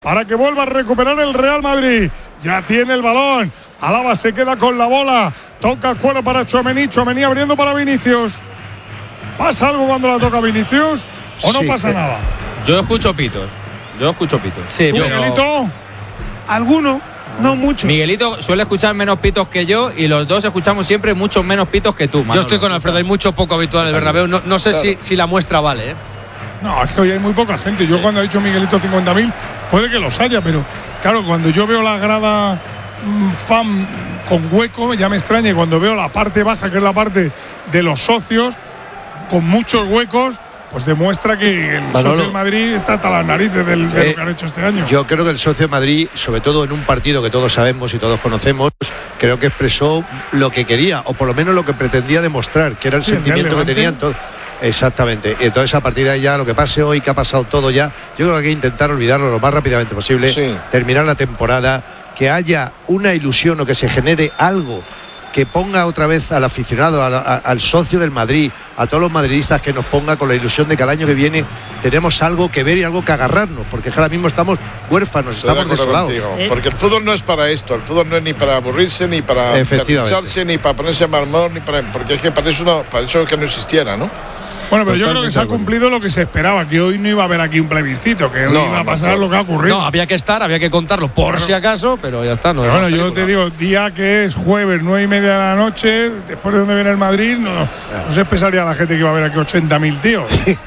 para que vuelva a recuperar el Real Madrid. Ya tiene el balón. Alaba se queda con la bola. Toca cuero para Tchouaméni. Tchouaméni abriendo para Vinicius. ¿Pasa algo cuando la toca Vinicius? ¿O no pasa nada? Yo escucho pitos. Sí, Miguelito. Alguno, no muchos. Miguelito suele escuchar menos pitos que yo y los dos escuchamos siempre muchos menos pitos que tú, Manolo. Yo estoy con Alfredo, hay mucho poco habitual en el Bernabéu. No sé si la muestra vale, ¿eh? No, es que hoy hay muy poca gente. Yo cuando ha dicho Miguelito 50.000, puede que los haya, pero claro, cuando yo veo la grada fan con hueco, ya me extraña. Y cuando veo la parte baja, que es la parte de los socios, con muchos huecos, pues demuestra que el socio del Madrid está hasta las narices de lo que han hecho este año. Yo creo que el socio de Madrid, sobre todo en un partido que todos sabemos y todos conocemos, creo que expresó lo que quería, o por lo menos lo que pretendía demostrar, que era el sentimiento que tenían todos. Exactamente, y entonces a partir de ahí ya lo que pase hoy, que ha pasado todo ya, yo creo que hay que intentar olvidarlo lo más rápidamente posible, terminar la temporada, que haya una ilusión o que se genere algo que ponga otra vez al aficionado, al socio del Madrid, a todos los madridistas, que nos ponga con la ilusión de que al año que viene tenemos algo que ver y algo que agarrarnos, porque ahora mismo estamos huérfanos, estamos desolados. Porque el fútbol no es para esto, el fútbol no es ni para aburrirse, ni para derrocharse, ni para ponerse mal humor, porque es que para eso que no existiera, ¿no? Bueno, pero yo creo que se ha cumplido lo que se esperaba, que hoy no iba a haber aquí un plebiscito, que hoy iba a pasar lo que ha ocurrido. No, había que contarlo por si acaso, pero ya está. Bueno, yo te digo, día que es jueves, 9:30 de la noche, después de donde viene el Madrid, no se pensaría la gente que iba a haber aquí 80.000 tíos.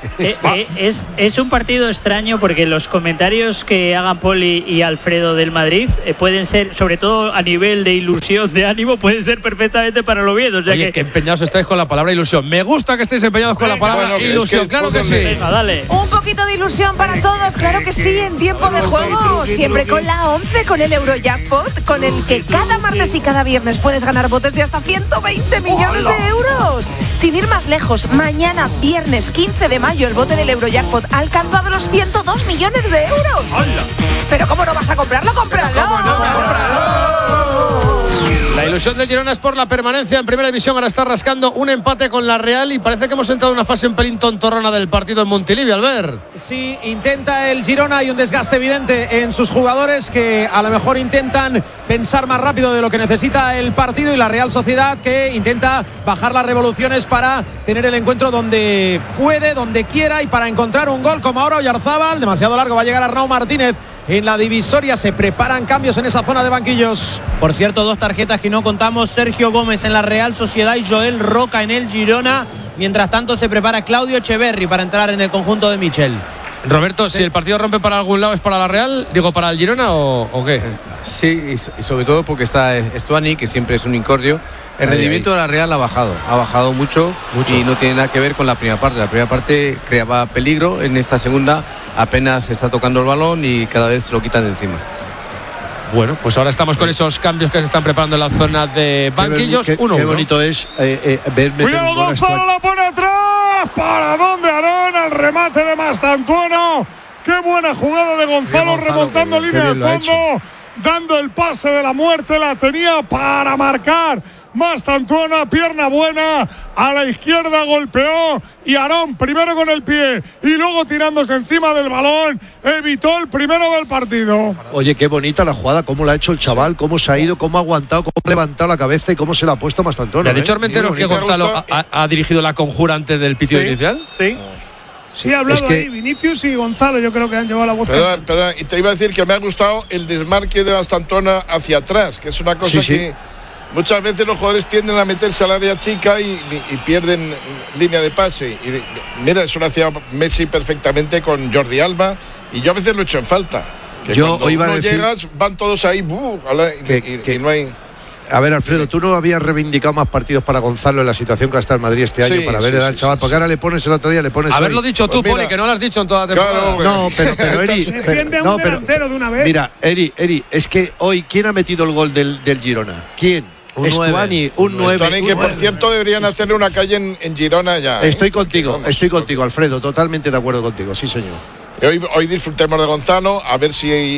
Es un partido extraño porque los comentarios que hagan Poli y Alfredo del Madrid pueden ser, sobre todo a nivel de ilusión, de ánimo, pueden ser perfectamente para lo bien. O sea, oye, que empeñados estáis con la palabra ilusión. Me gusta que estéis empeñados con la palabra ilusión, claro que sí. Venga, dale. Un poquito de ilusión para todos, claro que sí, en tiempo de juego, siempre con la 11, con el Eurojackpot, con el que cada martes y cada viernes puedes ganar botes de hasta 120 millones de euros. Sin ir más lejos, mañana, viernes 15 de mayo, el bote del Eurojackpot ha alcanzado los 102 millones de euros. Pero ¿cómo no vas a comprarlo? ¡Cómpralo! La ilusión del Girona es por la permanencia en primera división. Ahora está rascando un empate con la Real y parece que hemos entrado en una fase un pelín tontorrona del partido en Montilivi, Albert. Sí, intenta el Girona, hay un desgaste evidente en sus jugadores que a lo mejor intentan pensar más rápido de lo que necesita el partido, y la Real Sociedad que intenta bajar las revoluciones para tener el encuentro donde puede, donde quiera, y para encontrar un gol como ahora Oyarzábal. Demasiado largo, va a llegar Arnau Martínez en la divisoria. Se preparan cambios en esa zona de banquillos. Por cierto, dos tarjetas que no contamos: Sergio Gómez en la Real Sociedad y Joel Roca en el Girona. Mientras tanto se prepara Claudio Echeverri para entrar en el conjunto de Michel. Roberto, si el partido rompe para algún lado, ¿es para la Real? Digo, ¿para el Girona o qué? Sí, y sobre todo porque está Stuani, que siempre es un incordio. El rendimiento de la Real ha bajado mucho y no tiene nada que ver con la primera parte. La primera parte creaba peligro, en esta segunda apenas está tocando el balón y cada vez se lo quitan de encima. Bueno, pues ahora estamos con esos cambios que se están preparando en la zona de banquillos. Qué bonito es verme. Cuidado, Gonzalo, la pone atrás. ¿Para dónde, Aarón? Al remate de Mastantuono. Qué buena jugada de Gonzalo, remontando línea de fondo, dando el pase de la muerte. La tenía para marcar Mastantuono, pierna buena, a la izquierda golpeó, y Aarón primero con el pie y luego tirándose encima del balón evitó el primero del partido. Oye, qué bonita la jugada, cómo la ha hecho el chaval, cómo se ha ido, cómo ha aguantado, cómo ha levantado la cabeza y cómo se la ha puesto Mastantuono. ¿Le ha dicho Armenteros que Gonzalo ha dirigido la conjura antes del pitido inicial? Sí. Sí, ha hablado ahí Vinicius y Gonzalo, yo creo que han llevado la voz. Pero y te iba a decir que me ha gustado el desmarque de Mastantuono hacia atrás, que es una cosa que muchas veces los jugadores tienden a meterse al área chica y pierden línea de pase. Y mira, eso lo hacía Messi perfectamente con Jordi Alba, y yo a veces lo echo en falta. Que yo cuando iba a decir, llegas, van todos ahí, y no hay. A ver, Alfredo, tú no habías reivindicado más partidos para Gonzalo en la situación que está el Madrid este año, para verle al chaval, porque ahora le pones el otro día, le pones. Haberlo dicho tú, Poli, que no lo has dicho en toda la temporada. No, pero Eri. Defiende a un delantero de una vez. Mira, Eri, es que hoy, ¿quién ha metido el gol del Girona? ¿Quién? Stuani, un 9. Que por cierto deberían hacerle una calle en Girona ya. Estoy contigo, Alfredo, totalmente de acuerdo contigo, sí señor. Hoy disfrutemos de Gonzalo, a ver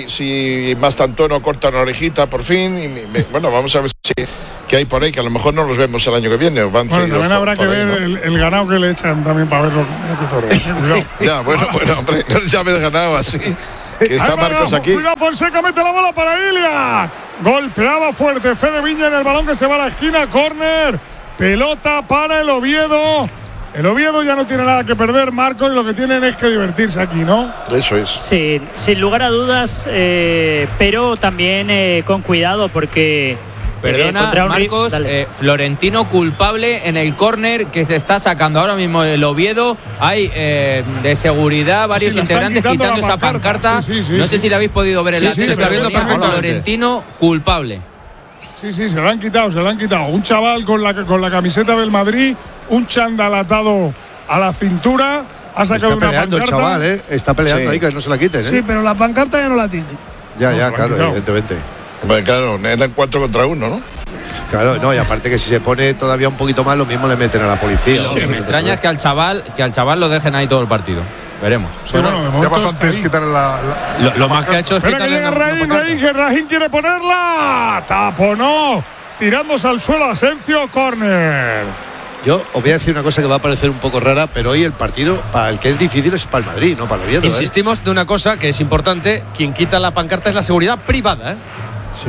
si Mastantuono corta una orejita por fin. Bueno, vamos a ver qué hay por ahí, que a lo mejor no los vemos el año que viene. También habrá que ver el ganado que le echan también para verlo. Ya, bueno, hombre, no les llames ganado así. Que está Marcos aquí. Cuidado, Fonseca, mete la bola para Ilia. Golpeaba fuerte Fede Viña en el balón que se va a la esquina. Córner. Pelota para el Oviedo. El Oviedo ya no tiene nada que perder, Marcos, y lo que tienen es que divertirse aquí, ¿no? Eso es. Sí, sin lugar a dudas, pero también con cuidado porque... Perdona, Marcos, Florentino culpable en el córner que se está sacando ahora mismo el Oviedo. Hay de seguridad varios integrantes quitando esa pancarta. No sé si la habéis podido ver en la tele, está viendo perfectamente. Florentino culpable. Sí, se lo han quitado, Un chaval con la camiseta del Madrid, un chándal atado a la cintura, ha sacado una pancarta. El chaval, está peleando ahí, que no se la quiten. Sí, pero la pancarta ya no la tiene. Ya, claro, evidentemente. Bueno, claro, eran 4 contra 1, ¿no? Claro, no, y aparte que si se pone todavía un poquito más, lo mismo le meten a la policía. Lo que me extraña es que al chaval lo dejen ahí todo el partido. Veremos. Sí, bueno, ya bastante es quitarle lo más que ha hecho es quitarle. Espera que llega Rahim quiere ponerla. Taponó, tirándose al suelo Asencio, córner. Yo os voy a decir una cosa que va a parecer un poco rara, pero hoy el partido, para el que es difícil, es para el Madrid, no para el Oviedo. Insistimos de una cosa que es importante: quien quita la pancarta es la seguridad privada, Sí.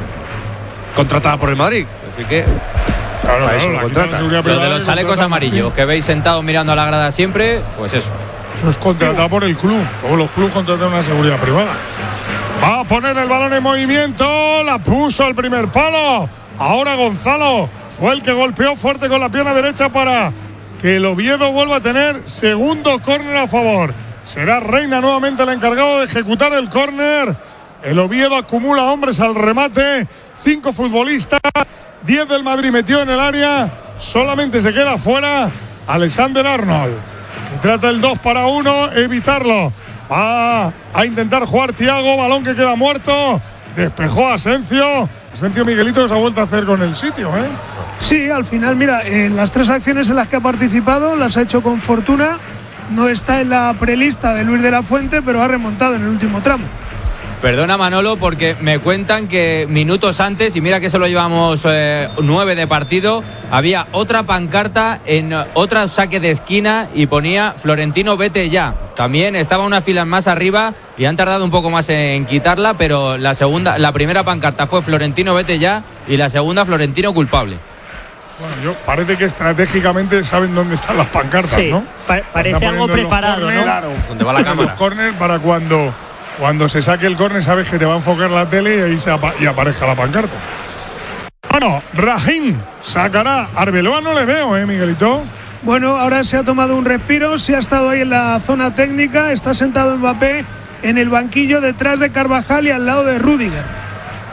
Contratada por el Madrid. Así que. Claro, eso lo contrata. Lo de los chalecos amarillos que veis sentados mirando a la grada siempre, pues eso. Eso es contratado por el club. Todos los clubes contratan una seguridad privada. Va a poner el balón en movimiento. La puso al primer palo. Ahora Gonzalo fue el que golpeó fuerte con la pierna derecha para que el Oviedo vuelva a tener segundo córner a favor. Será Reina nuevamente el encargado de ejecutar el córner. El Oviedo acumula hombres al remate. 5 futbolistas. 10 del Madrid metió en el área. Solamente se queda fuera Alexander Arnold, que trata el 2-1, evitarlo. Va a intentar jugar Thiago. Balón que queda muerto. Despejó a Asencio Miguelito, se ha vuelto a hacer con el sitio, Sí, al final, mira, en las 3 acciones en las que ha participado las ha hecho con fortuna. No está en la prelista de Luis de la Fuente, pero ha remontado en el último tramo. Perdona, Manolo, porque me cuentan que minutos antes, y mira que solo llevamos 9 de partido, había otra pancarta en otro saque de esquina y ponía Florentino, vete ya. También estaba una fila más arriba y han tardado un poco más en quitarla, pero la primera pancarta fue Florentino, vete ya, y la segunda Florentino, culpable. Bueno, parece que estratégicamente saben dónde están las pancartas, sí, ¿no? Parece algo preparado, ¿no? Claro, ¿dónde va la cámara? Los córner para cuando se saque el córner, sabes que te va a enfocar la tele y ahí aparezca la pancarta. Bueno, Rahim sacará. Arbeloa no le veo, Miguelito. Bueno, ahora se ha tomado un respiro, se ha estado ahí en la zona técnica, está sentado Mbappé en el banquillo detrás de Carvajal y al lado de Rüdiger.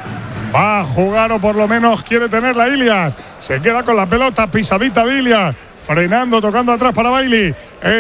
Va a jugar, o por lo menos quiere tenerla Ilias. Se queda con la pelota, pisadita de Ilias. Frenando, tocando atrás para Bailey.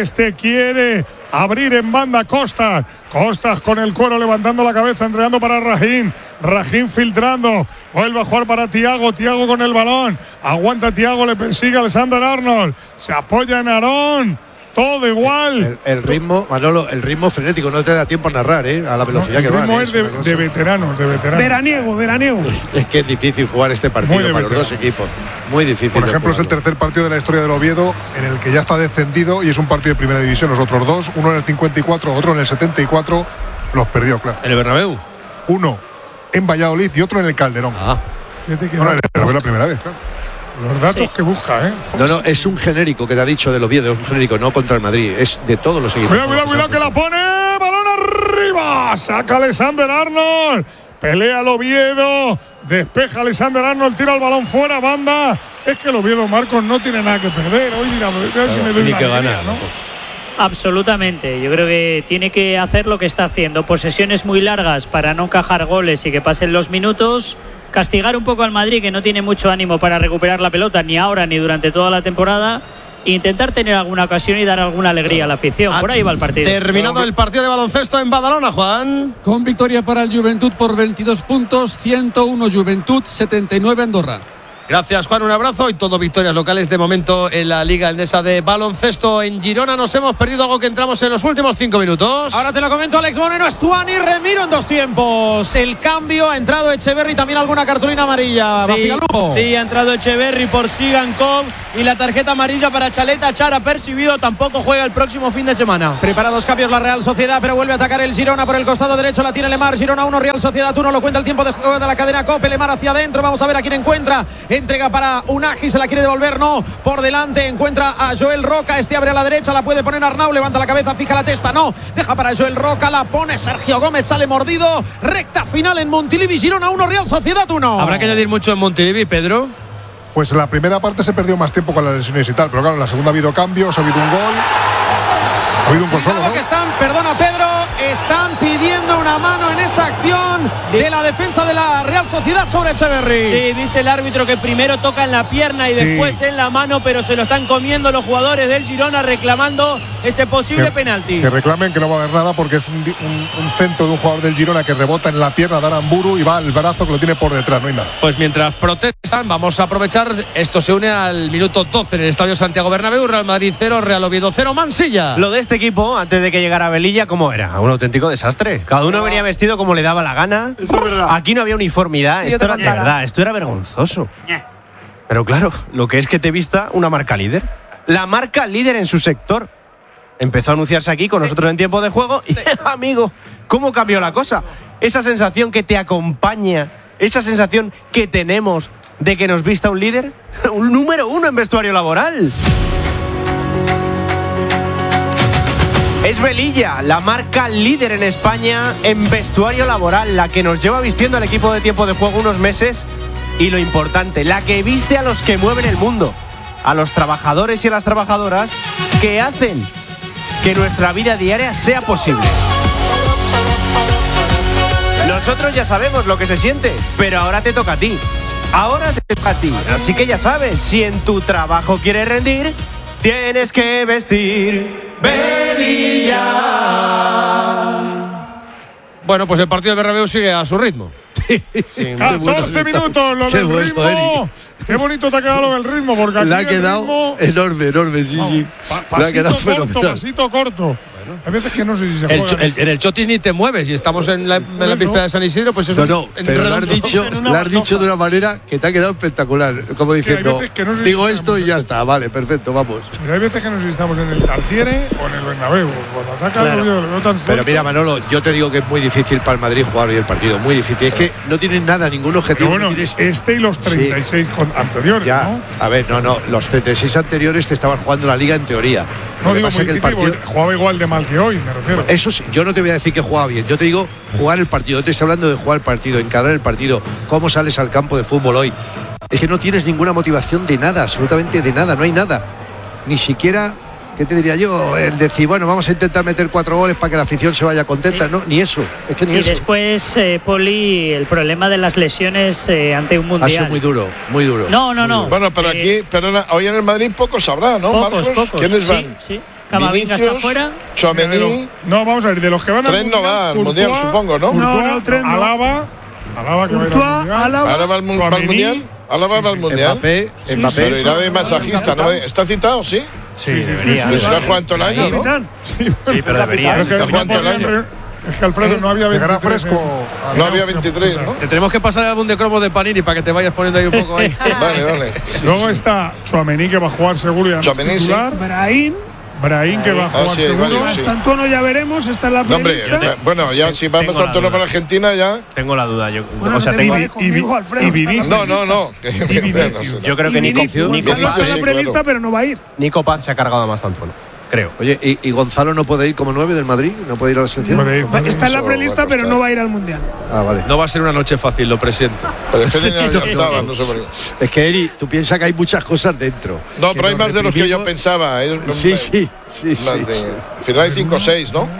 Quiere abrir en banda Costas. Costas con el cuero levantando la cabeza, entregando para Rahim. Rahim filtrando. Vuelve a jugar para Thiago. Thiago con el balón. Aguanta Thiago, le persigue Alexander Arnold. Se apoya en Aarón. Todo igual. El ritmo, Manolo, el ritmo frenético, no te da tiempo a narrar, a la velocidad que va. El ritmo es de veteranos. Veraniego. Es que es difícil jugar este partido para los dos equipos. Muy difícil. Por ejemplo, es el tercer partido de la historia del Oviedo en el que ya está descendido y es un partido de primera división. Los otros dos, uno en el 54, otro en el 74, los perdió, claro. ¿En el Bernabéu? Uno en Valladolid y otro en el Calderón. Fíjate que en el Bernabéu la primera vez, claro. Los datos que busca, No, es un genérico que te ha dicho del Oviedo, es un genérico, no contra el Madrid, es de todos los equipos. Cuidado que la pone, balón arriba, saca Alexander Arnold, pelea el Oviedo, despeja Alexander Arnold, tira el balón fuera, banda. Es que el Oviedo, Marcos, no tiene nada que perder. Hoy dirá, a ver si me doy una alegría, ¿no? Absolutamente, yo creo que tiene que hacer lo que está haciendo, posesiones muy largas para no encajar goles y que pasen los minutos. Castigar un poco al Madrid, que no tiene mucho ánimo para recuperar la pelota, ni ahora ni durante toda la temporada. Intentar tener alguna ocasión y dar alguna alegría a la afición. Por ahí va el partido. Terminado el partido de baloncesto en Badalona, Juan. Con victoria para el Juventud por 22 puntos, 101 Juventud, 79 Andorra. Gracias, Juan, un abrazo y todo victorias locales de momento en la Liga Endesa de baloncesto en Girona. Nos hemos perdido algo que entramos en los últimos 5 minutos. Ahora te lo comento, Alex Moreno. Stuani, Remiro en 2 tiempos. El cambio, ha entrado Echeverri, también alguna cartulina amarilla. Sí, ha entrado Echeverri por Sigankov y la tarjeta amarilla para Chaleta Chara percibido. Tampoco juega el próximo fin de semana. Preparados cambios la Real Sociedad, pero vuelve a atacar el Girona por el costado derecho. La tiene Lemar. Girona 1, Real Sociedad 1. Lo cuenta el tiempo de juego de la cadena COPE. Lemar hacia adentro. Vamos a ver a quién encuentra. Entrega para Unagi, se la quiere devolver, no. Por delante encuentra a Joel Roca. Este abre a la derecha, la puede poner Arnau. Levanta la cabeza, fija la testa, no. Deja para Joel Roca, la pone Sergio Gómez. Sale mordido. Recta final en Montilivi. Girona 1, Real Sociedad 1. Habrá que añadir mucho en Montilivi, Pedro. Pues en la primera parte se perdió más tiempo con las lesiones y tal, pero claro, en la segunda ha habido cambios, ha habido un gol. Ha habido un gol solo, ¿no? Que perdona Pedro, están pidiendo una mano en esa acción de la defensa de la Real Sociedad sobre Echeverri. Sí, dice el árbitro que primero toca en la pierna y después en la mano, pero se lo están comiendo los jugadores del Girona reclamando ese posible penalti. Que reclamen, que no va a haber nada porque es un centro de un jugador del Girona que rebota en la pierna de Aramburu y va al brazo que lo tiene por detrás, no hay nada. Pues mientras protestan, vamos a aprovechar. Esto se une al minuto 12 en el Estadio Santiago Bernabéu. Real Madrid 0, Real Oviedo 0, Mansilla. Lo de este equipo, antes de que llegara Velilla, ¿cómo era? Un auténtico desastre. Cada uno venía vestido como le daba la gana. Eso es verdad. Aquí no había uniformidad. Sí, esto era de verdad, esto era vergonzoso. Pero claro, lo que es que te vista una marca líder. La marca líder en su sector. Empezó a anunciarse aquí con nosotros en tiempo de juego. Y, amigo, ¿cómo cambió la cosa? Esa sensación que te acompaña, esa sensación que tenemos de que nos vista un líder, un número 1 en vestuario laboral. Es Velilla, la marca líder en España en vestuario laboral, la que nos lleva vistiendo al equipo de tiempo de juego unos meses y lo importante, la que viste a los que mueven el mundo, a los trabajadores y a las trabajadoras que hacen que nuestra vida diaria sea posible. Nosotros ya sabemos lo que se siente, pero ahora te toca a ti. Ahora te toca a ti. Así que ya sabes, si en tu trabajo quieres rendir, tienes que vestir Velilla. Bueno, pues el partido de Bernabéu sigue a su ritmo. Sí, 14 minutos, lo del ritmo. Qué bonito te ha quedado lo del ritmo, porque aquí le ha quedado enorme, sí. Pasito corto. Hay veces que no sé si se juega. En el Chotis ni te mueves y estamos en la víspera de San Isidro, pues eso pero lo has dicho de una manera que te ha quedado espectacular, como diciendo, no sé digo esto y ya está, vale, perfecto, vamos. Pero hay veces que no sé si estamos en el Tartiere o en el Bernabéu, cuando ataca el Oviedo, lo veo tan suelto. Pero mira, Manolo, yo te digo que es muy difícil para el Madrid jugar hoy el partido, muy difícil, es que no tienen nada, ningún objetivo. Pero bueno, y los 36 anteriores, ya, ¿no? A ver, no, los 36 anteriores te estaban jugando la Liga en teoría. No digo muy difícil, jugaba igual de mal que hoy, me refiero. Eso sí, yo no te voy a decir que jugaba bien, yo te digo jugar el partido, yo te estoy hablando de jugar el partido, encarar el partido, cómo sales al campo de fútbol hoy. Es que no tienes ninguna motivación de nada, absolutamente de nada, no hay nada. Ni siquiera, ¿qué te diría yo? El decir, bueno, vamos a intentar meter 4 goles para que la afición se vaya contenta, no, ni eso, es que ni eso. Y después, Poli, el problema de las lesiones ante un mundial. Ha sido muy duro. No. Bueno, pero aquí, perdona, hoy en el Madrid pocos habrá, ¿no, Marcos? ¿Quiénes van? Sí. Camavinga está fuera. Tchouaméni. No, vamos a ver, de los que van al mundial. 3 no va al mundial, supongo, ¿no? No, 3 no. Alaba que va al mundial. Alaba va al mundial. Mbappé. Pero irá de masajista, ¿no? ¿Está citado, sí? Sí, debería. Pues será Juan todo el año, ¿no? Sí, pero debería. Es que Alfredo no había 23. Fresco. No había 23, ¿no? Te tenemos que pasar el álbum de cromos de Panini para que te vayas poniendo ahí un poco ahí. Vale. Luego está Tchouaméni, que va a jugar seguro y además titular. Brahim, que va a jugar seguro. Mastantuono ya veremos, está en la prelista. Hombre, bueno, ya si va Mastantuono para Argentina ya. Tengo la duda, yo. Bueno, y Vinicius. No. Yo creo que Nico está en la prelista, pero no va a ir. Nico Paz se ha cargado a Mastantuono, creo. Oye, ¿y Gonzalo no puede ir como 9 del Madrid? ¿No puede ir a la selección? Está en la prelista, pero no va a ir al mundial. Ah, vale. No va a ser una noche fácil, lo presiento. Pero es que es que, Eri, tú piensas que hay muchas cosas dentro. No, pero hay más de los que yo pensaba. Sí. Final hay 5 o 6, ¿no?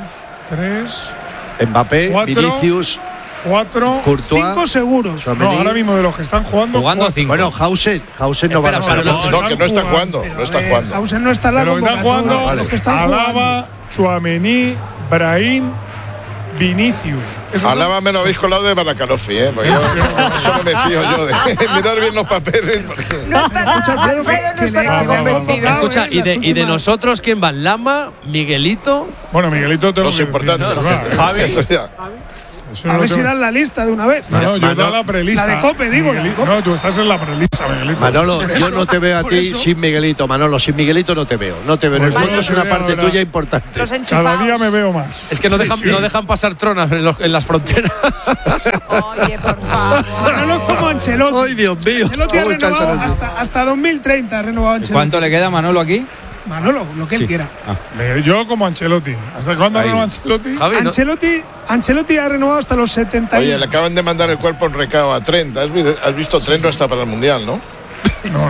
3. Mbappé, 4, Vinicius. 4, Courtois, 5 seguros. No, ahora mismo de los que están jugando 5. Bueno, Hausen no va a estar. No, que no está jugando. Hausen no está en la convocatoria. Pero están jugando Alaba, Tchouaméni, Brahim Vinicius. Alaba me lo habéis colado de Baracalofi, porque eso no me fío yo de mirar bien los papeles. Porque... No está nada, Alfredo no está nada convencido. Escucha, y de nosotros, ¿quién van? ¿Lama? ¿Miguelito? Bueno, Miguelito tengo los importantes. Javi. Eso ya. A ver si dan la lista de una vez. No, yo he dado la prelista. La de Cope, digo. No, tú estás en la prelista, Miguelito. Manolo, yo no te veo a ti sin Miguelito. Manolo, sin Miguelito no te veo. No te veo. En el fondo es una parte tuya importante. Cada día me veo más. Es que no dejan pasar tronas en las fronteras. Oye, por favor. Manolo es como Ancelotti. Ay, Dios mío. Ancelotti ha renovado hasta 2030. Ha renovado Ancelotti. ¿Cuánto le queda a Manolo aquí? Manolo, lo que él quiera. Yo como Ancelotti. ¿Hasta cuándo ha renovado Ancelotti? Javi, ¿no? Ancelotti ha renovado hasta los 70. Oye, le acaban de mandar el cuerpo en recado a Trent. ¿Has visto? Trent no está para el Mundial, ¿no? No.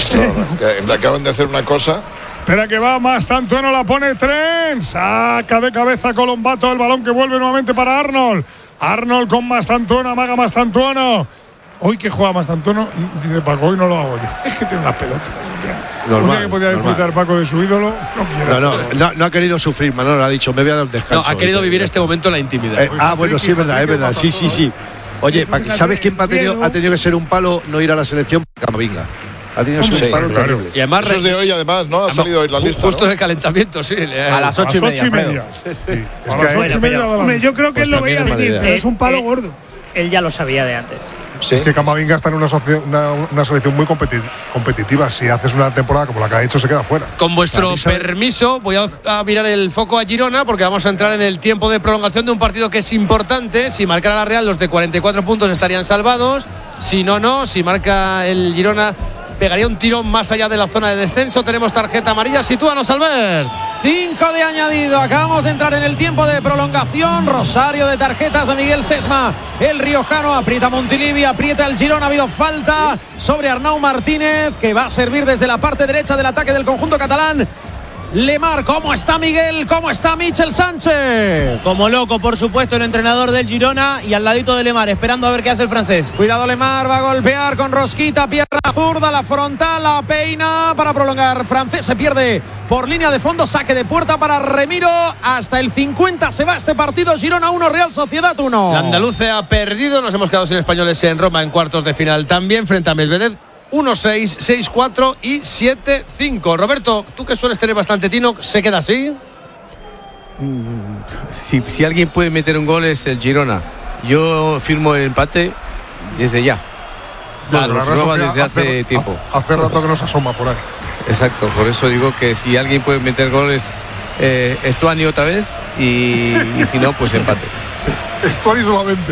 Le acaban de hacer una cosa. Espera que va Mastantuono, la pone Trent. Saca de cabeza Colombato el balón que vuelve nuevamente para Arnold. Arnold con Mastantuono, amaga Mastantuono. Hoy que juega Mastantuono, dice Paco, hoy no lo hago yo. Es que tiene unas pelotas. Un día que podía disfrutar Paco de su ídolo, no quiere. No ha querido sufrir, Manolo, ha dicho, me voy a dar un descanso. No, ha querido vivir este momento en la intimidad. Bueno, sí, es verdad. Sí. Oye, ¿sabes quién ha tenido que ser un palo no ir a la selección? Camavinga. Ha tenido que ser un palo terrible. Y además, eso es de hoy, además, ¿no? Ha salido hoy la lista. Justo en el calentamiento, sí. A las 8:30. A las 8:30. Hombre, yo creo que él lo veía venir, pero es un palo gordo. Él ya lo sabía de antes. Sí. Es que Camavinga está en una selección muy competitiva. Si haces una temporada como la que ha hecho, se queda fuera. Con vuestro permiso, voy a mirar el foco a Girona, porque vamos a entrar en el tiempo de prolongación de un partido que es importante. Si marcara la Real, los de 44 puntos estarían salvados. Si no. Si marca el Girona, pegaría un tirón más allá de la zona de descenso. Tenemos tarjeta amarilla. Sitúanos, Albert. 5 de añadido. Acabamos de entrar en el tiempo de prolongación. Rosario de tarjetas de Miguel Sesma. El riojano aprieta Montilivi, aprieta el Girona. Ha habido falta sobre Arnau Martínez, que va a servir desde la parte derecha del ataque del conjunto catalán. Lemar, ¿cómo está Miguel? ¿Cómo está Michel Sánchez? Como loco, por supuesto, el entrenador del Girona, y al ladito de Lemar, esperando a ver qué hace el francés. Cuidado, Lemar va a golpear con rosquita, pierna zurda, la frontal, la peina para prolongar. Francés se pierde por línea de fondo, saque de puerta para Remiro. Hasta el 50 se va este partido. Girona 1, Real Sociedad 1. La andaluce ha perdido, nos hemos quedado sin españoles en Roma en cuartos de final. También frente a Medvedev. 1-6, 6-4 y 7-5. Roberto, tú que sueles tener bastante tino, ¿se queda así? Si alguien puede meter un gol es el Girona. Yo firmo el empate desde ya. Bueno, lo firmaba desde hace tiempo. Hace rato que nos asoma por ahí. Exacto, por eso digo que si alguien puede meter goles, Stuani otra vez y si no, pues empate. Stuani solamente.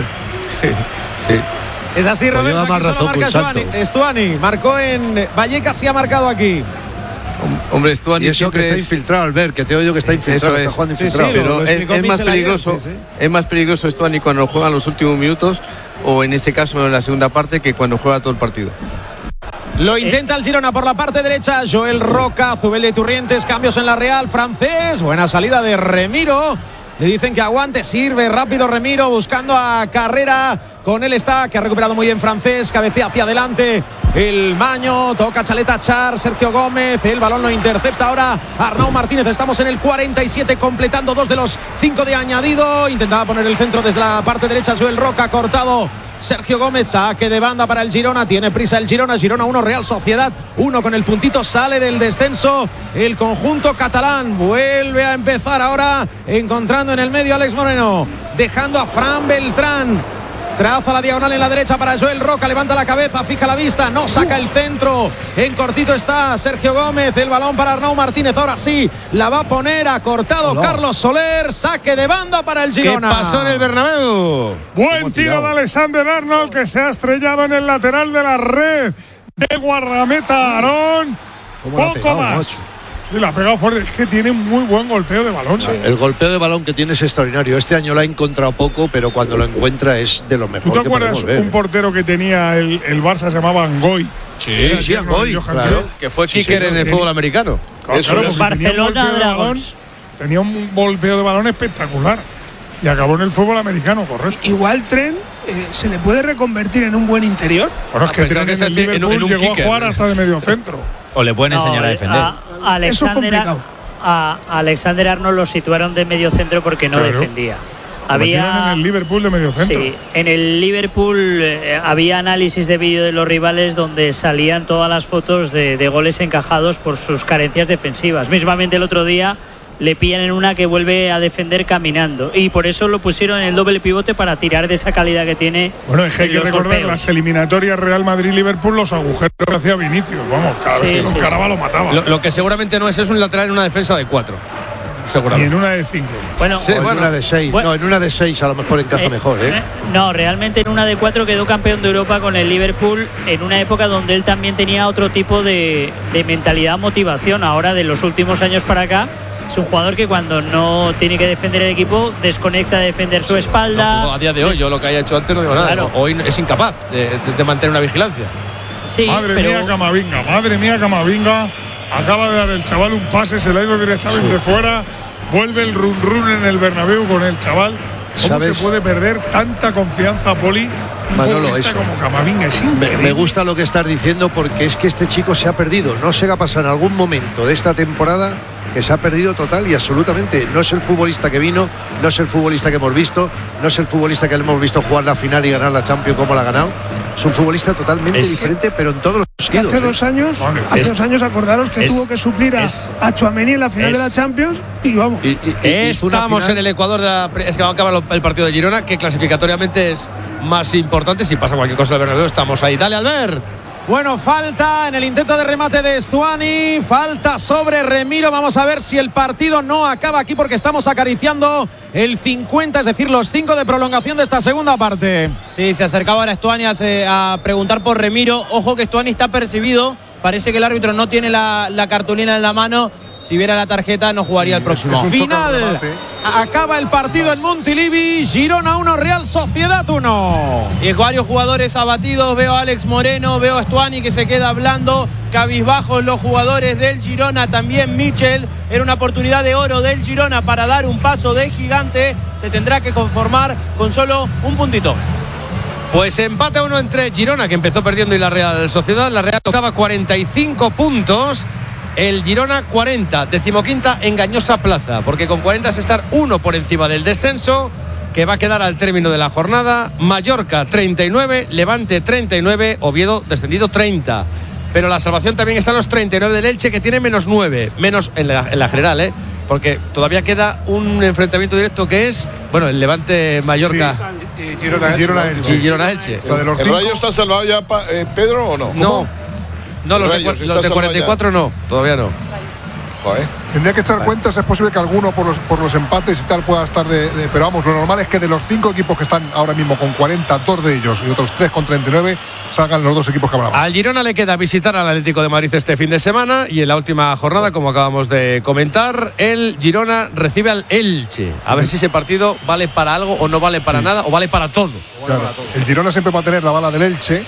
Sí. Es así, Roberto, aquí solo marca Stuani. Marcó en Vallecas y ha marcado aquí. Hombre, Stuani siempre está infiltrado, Albert, que te he oído que está infiltrado. Está jugando infiltrado. Pero es más peligroso. Es más peligroso Stuani cuando juega los últimos minutos, o en este caso en la segunda parte, que cuando juega todo el partido. Lo intenta el Girona por la parte derecha. Joel Roca, Zubel de Turrientes, cambios en la Real. Francés, buena salida de Remiro. Le dicen que aguante, sirve rápido Remiro buscando a Carrera. Con él está, que ha recuperado muy bien Francés, cabecea hacia adelante el Maño, toca Chaleta Char, Sergio Gómez, el balón lo intercepta ahora Arnau Martínez. Estamos en el 47, completando 2 de los 5 de añadido. Intentaba poner el centro desde la parte derecha, Joel Roca, cortado Sergio Gómez, saque de banda para el Girona, tiene prisa el Girona 1, Real Sociedad 1 con el puntito, sale del descenso el conjunto catalán, vuelve a empezar ahora encontrando en el medio a Alex Moreno, dejando a Fran Beltrán, traza la diagonal en la derecha para Joel Roca, levanta la cabeza, fija la vista, no saca el centro, en cortito está Sergio Gómez, el balón para Arnau Martínez, ahora sí, la va a poner, ha cortado Carlos Soler, saque de banda para el Girona. ¿Qué pasó en el Bernabéu? Buen tiro de Alexander Arnold, que se ha estrellado en el lateral de la red de guardameta Aarón, poco más. Sí, la ha pegado fuerte, es que tiene muy buen golpeo de balón. Sí. El golpeo de balón que tiene es extraordinario. Este año lo ha encontrado poco, pero cuando lo encuentra es de lo mejor. ¿Tú te acuerdas un portero que tenía el Barça, se llamaba Angoy? Sí, Angoy, claro. Que fue kicker en el fútbol americano. Claro, Barcelona Dragons. Tenía un golpeo de balón espectacular y acabó en el fútbol americano, correcto. Igual Trent se le puede reconvertir en un buen interior. Bueno, es que Trent en el Liverpool llegó a jugar hasta de medio centro. O le pueden enseñar a defender. A Alexander Arnold lo situaron de medio centro porque no defendía. Había en el Liverpool de mediocentro. Sí, en el Liverpool había análisis de vídeo de los rivales donde salían todas las fotos de goles encajados por sus carencias defensivas. Mismamente el otro día le pillan en una que vuelve a defender caminando y por eso lo pusieron en el doble pivote para tirar de esa calidad que tiene. Bueno, es que hay que recordar las eliminatorias Real Madrid-Liverpool, los agujeros que hacía Vinicius. Vamos, cada vez que lo encaraba lo mataba. Lo que seguramente no es un lateral en una defensa de 4. Seguramente. Y en una de 5. Bueno, en una de 6. Bueno, en una de 6 a lo mejor encaja mejor, ¿eh? No, realmente en una de 4 quedó campeón de Europa con el Liverpool en una época donde él también tenía otro tipo de mentalidad, motivación. Ahora, de los últimos años para acá, es un jugador que cuando no tiene que defender el equipo desconecta de defender su espalda. No, a día de hoy, yo lo que haya hecho antes no digo nada. Claro. Hoy es incapaz de mantener una vigilancia. Sí, madre mía, Camavinga. Acaba de dar el chaval un pase, se le ha ido directamente fuera. Vuelve el run en el Bernabéu con el chaval. ¿Cómo se puede perder tanta confianza, Poli? Manolo, eso. Como Camavinga es increíble. Me gusta lo que estás diciendo porque es que este chico se ha perdido. No sé qué ha pasado en algún momento de esta temporada que se ha perdido total y absolutamente. No es el futbolista que vino, no es el futbolista que hemos visto, no es el futbolista que le hemos visto jugar la final y ganar la Champions como la ha ganado. Es un futbolista totalmente diferente, pero en todos los sentidos. Hace 2 años, acordaros que tuvo que suplir a Tchouaméni en la final de la Champions y vamos. Estamos en el Ecuador es que va a acabar el partido de Girona, que clasificatoriamente es más importante. Si pasa cualquier cosa del Bernabéu, estamos ahí. Dale, Albert. Bueno, falta en el intento de remate de Stuani, falta sobre Remiro. Vamos a ver si el partido no acaba aquí porque estamos acariciando el 50, es decir, los 5 de prolongación de esta segunda parte. Sí, se acercaba ahora Stuani a preguntar por Remiro. Ojo que Stuani está percibido, parece que el árbitro no tiene la cartulina en la mano. Si viera la tarjeta no jugaría el próximo. Final. Acaba el partido en Montilivi. Girona 1, Real Sociedad 1. Y varios jugadores abatidos. Veo a Alex Moreno, veo a Stuani que se queda hablando. Cabizbajos los jugadores del Girona. También Michel. Era una oportunidad de oro del Girona para dar un paso de gigante. Se tendrá que conformar con solo un puntito. Pues empate 1 entre Girona, que empezó perdiendo, y la Real Sociedad. La Real estaba 45 puntos. El Girona 40, 15ª engañosa plaza, porque con 40 es estar 1 por encima del descenso, que va a quedar al término de la jornada. Mallorca 39, Levante 39, Oviedo descendido 30. Pero la salvación también está en los 39 del Elche, que tiene menos 9, menos en la general, porque todavía queda un enfrentamiento directo que es, bueno, el Levante Mallorca. Sí, Girona Elche. ¿El Rayo está salvado ya, Pedro, o no? No. No, los de 44 no, todavía no. Tendría que echar cuentas, es posible que alguno por los empates y tal pueda estar pero vamos, lo normal es que de los 5 equipos que están ahora mismo con 40, 2 de ellos y otros 3 con 39, salgan los 2 equipos que hablamos. Al Girona le queda visitar al Atlético de Madrid este fin de semana, y en la última jornada, como acabamos de comentar, el Girona recibe al Elche. A ver si ese partido vale para algo o no vale para nada, o vale para todo. Claro. El Girona siempre va a tener la bala del Elche.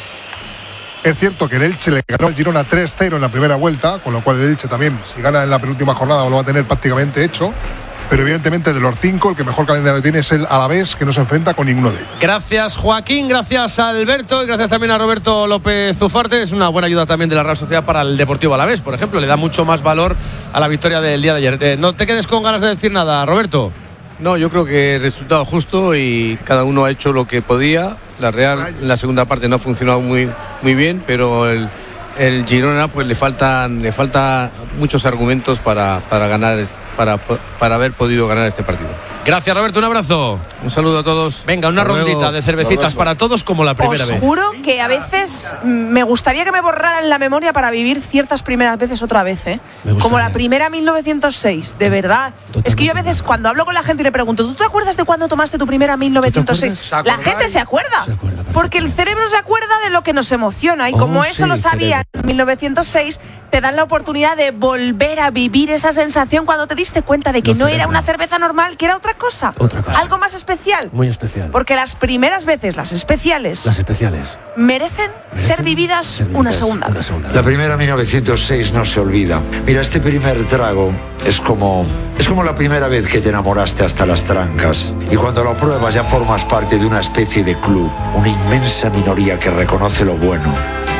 Es cierto que el Elche le ganó al Girona 3-0 en la primera vuelta, con lo cual el Elche también, si gana en la penúltima jornada, lo va a tener prácticamente hecho. Pero evidentemente de los 5, el que mejor calendario tiene es el Alavés, que no se enfrenta con ninguno de ellos. Gracias, Joaquín, gracias a Alberto, y gracias también a Roberto López Zufarte. Es una buena ayuda también de la Real Sociedad para el Deportivo Alavés, por ejemplo. Le da mucho más valor a la victoria del día de ayer. No te quedes con ganas de decir nada, Roberto. No, yo creo que el resultado justo y cada uno ha hecho lo que podía. La Real en la segunda parte no ha funcionado muy bien, pero el Girona pues le falta muchos argumentos para ganar, para haber podido ganar este partido. Gracias, Roberto, un abrazo. Un saludo a todos. Venga, una rondita de cervecitas para todos como la primera vez. Os juro que a veces me gustaría que me borraran la memoria para vivir ciertas primeras veces otra vez, como la primera 1906, de verdad. Es que yo a veces cuando hablo con la gente y le pregunto, ¿tú te acuerdas de cuándo tomaste tu primera 1906? La gente se acuerda, porque el cerebro se acuerda de lo que nos emociona, y como eso lo sabía en 1906, te dan la oportunidad de volver a vivir esa sensación cuando te diste cuenta de que no era una cerveza normal, que era otra cosa. Algo más especial. Muy especial. Porque las primeras veces, las especiales, merecen ser vividas una segunda vez. La primera 1906 no se olvida. Mira, este primer trago es como la primera vez que te enamoraste hasta las trancas. Y cuando lo pruebas ya formas parte de una especie de club, una inmensa minoría que reconoce lo bueno.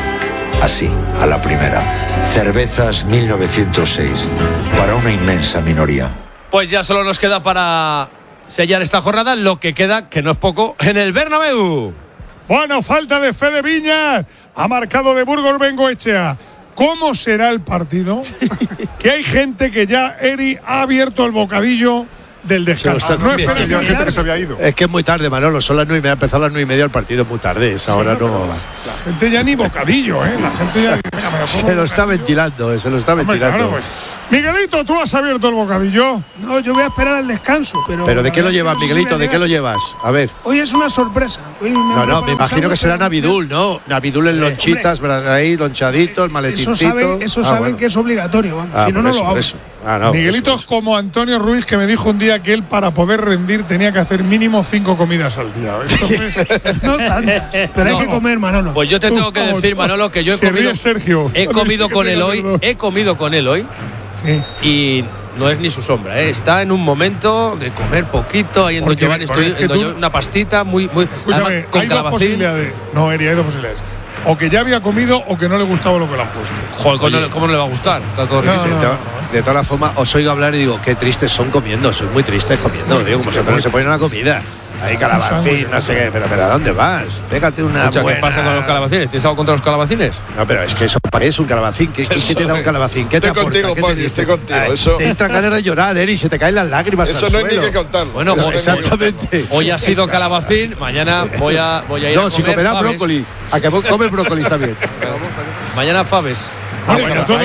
Así, a la primera. Cervezas 1906, para una inmensa minoría. Pues ya solo nos queda para sellar esta jornada, lo que queda, que no es poco, en el Bernabéu. Bueno, falta de Fede Viñas. Ha marcado de Burgos Bengoechea. ¿Cómo será el partido? Que hay gente que ya, Eri, ha abierto el bocadillo del descanso. No es Fede Viñas. Que se había ido. Es que es muy tarde, Manolo. Son las 9:30. Empezó a las 9:30 el partido. Es muy tarde. Esa hora no. La gente ya ni bocadillo, ¿eh? La gente ya. Se lo está ventilando. Se lo está ventilando. Claro, pues. Miguelito, ¿tú has abierto el bocadillo? No, yo voy a esperar al descanso. ¿Pero de qué lo llevas, Miguelito? ¿De qué lo llevas? A ver. Hoy es una sorpresa. No, me imagino que será Navidul, ¿no? Navidul en lonchitas, ahí, lonchaditos, maletincitos. Eso saben que es obligatorio. Si no, no lo hago. Miguelito es como Antonio Ruiz, que me dijo un día que él, para poder rendir, tenía que hacer mínimo 5 comidas al día. No tantas, pero hay que comer, Manolo. Pues yo te tengo que decir, Manolo, que yo he comido con él hoy. Sí. Y no es ni su sombra, ¿eh? Está en un momento de comer poquito. Ahí en Don Giovanni estoy una pastita muy. Escúchame, con hay dos posibilidades. No, Eri, hay dos posibilidades. O que ya había comido o que no le gustaba lo que le han puesto. Joder, ¿cómo no le va a gustar? Está todo riquísimo. De todas las formas, os oigo hablar y digo, qué tristes son comiendo. Soy muy tristes comiendo. Digo, como vosotros no se ponen una comida. Ahí calabacín, no sé qué, pero ¿a dónde vas? Pégate una buena. ¿Qué pasa con los calabacines? ¿Tienes algo contra los calabacines? No, pero es que eso es un calabacín. ¿Qué te da un calabacín? ¿Qué te aporta? Estoy contigo, estoy contigo. Eso. Te entran ganas de llorar, Eri, se te caen las lágrimas. Eso no hay ni que contarlo. Bueno, exactamente. Hoy ha sido calabacín, mañana voy a ir a comer. No, si comerás brócoli. A que comes brócoli también. Mañana faves. Bueno, todo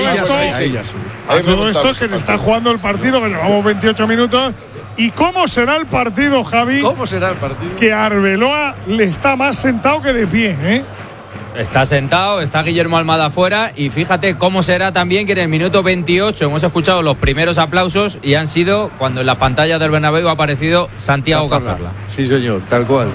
esto es que se está jugando el partido, que llevamos 28 minutos. ¿Y cómo será el partido, Javi? ¿Cómo será el partido? Que Arbeloa le está más sentado que de pie, ¿eh? Está sentado, está Guillermo Almada afuera y fíjate cómo será también que en el minuto 28 hemos escuchado los primeros aplausos y han sido cuando en la pantalla del Bernabéu ha aparecido Santiago Cazorla. Sí, señor, tal cual.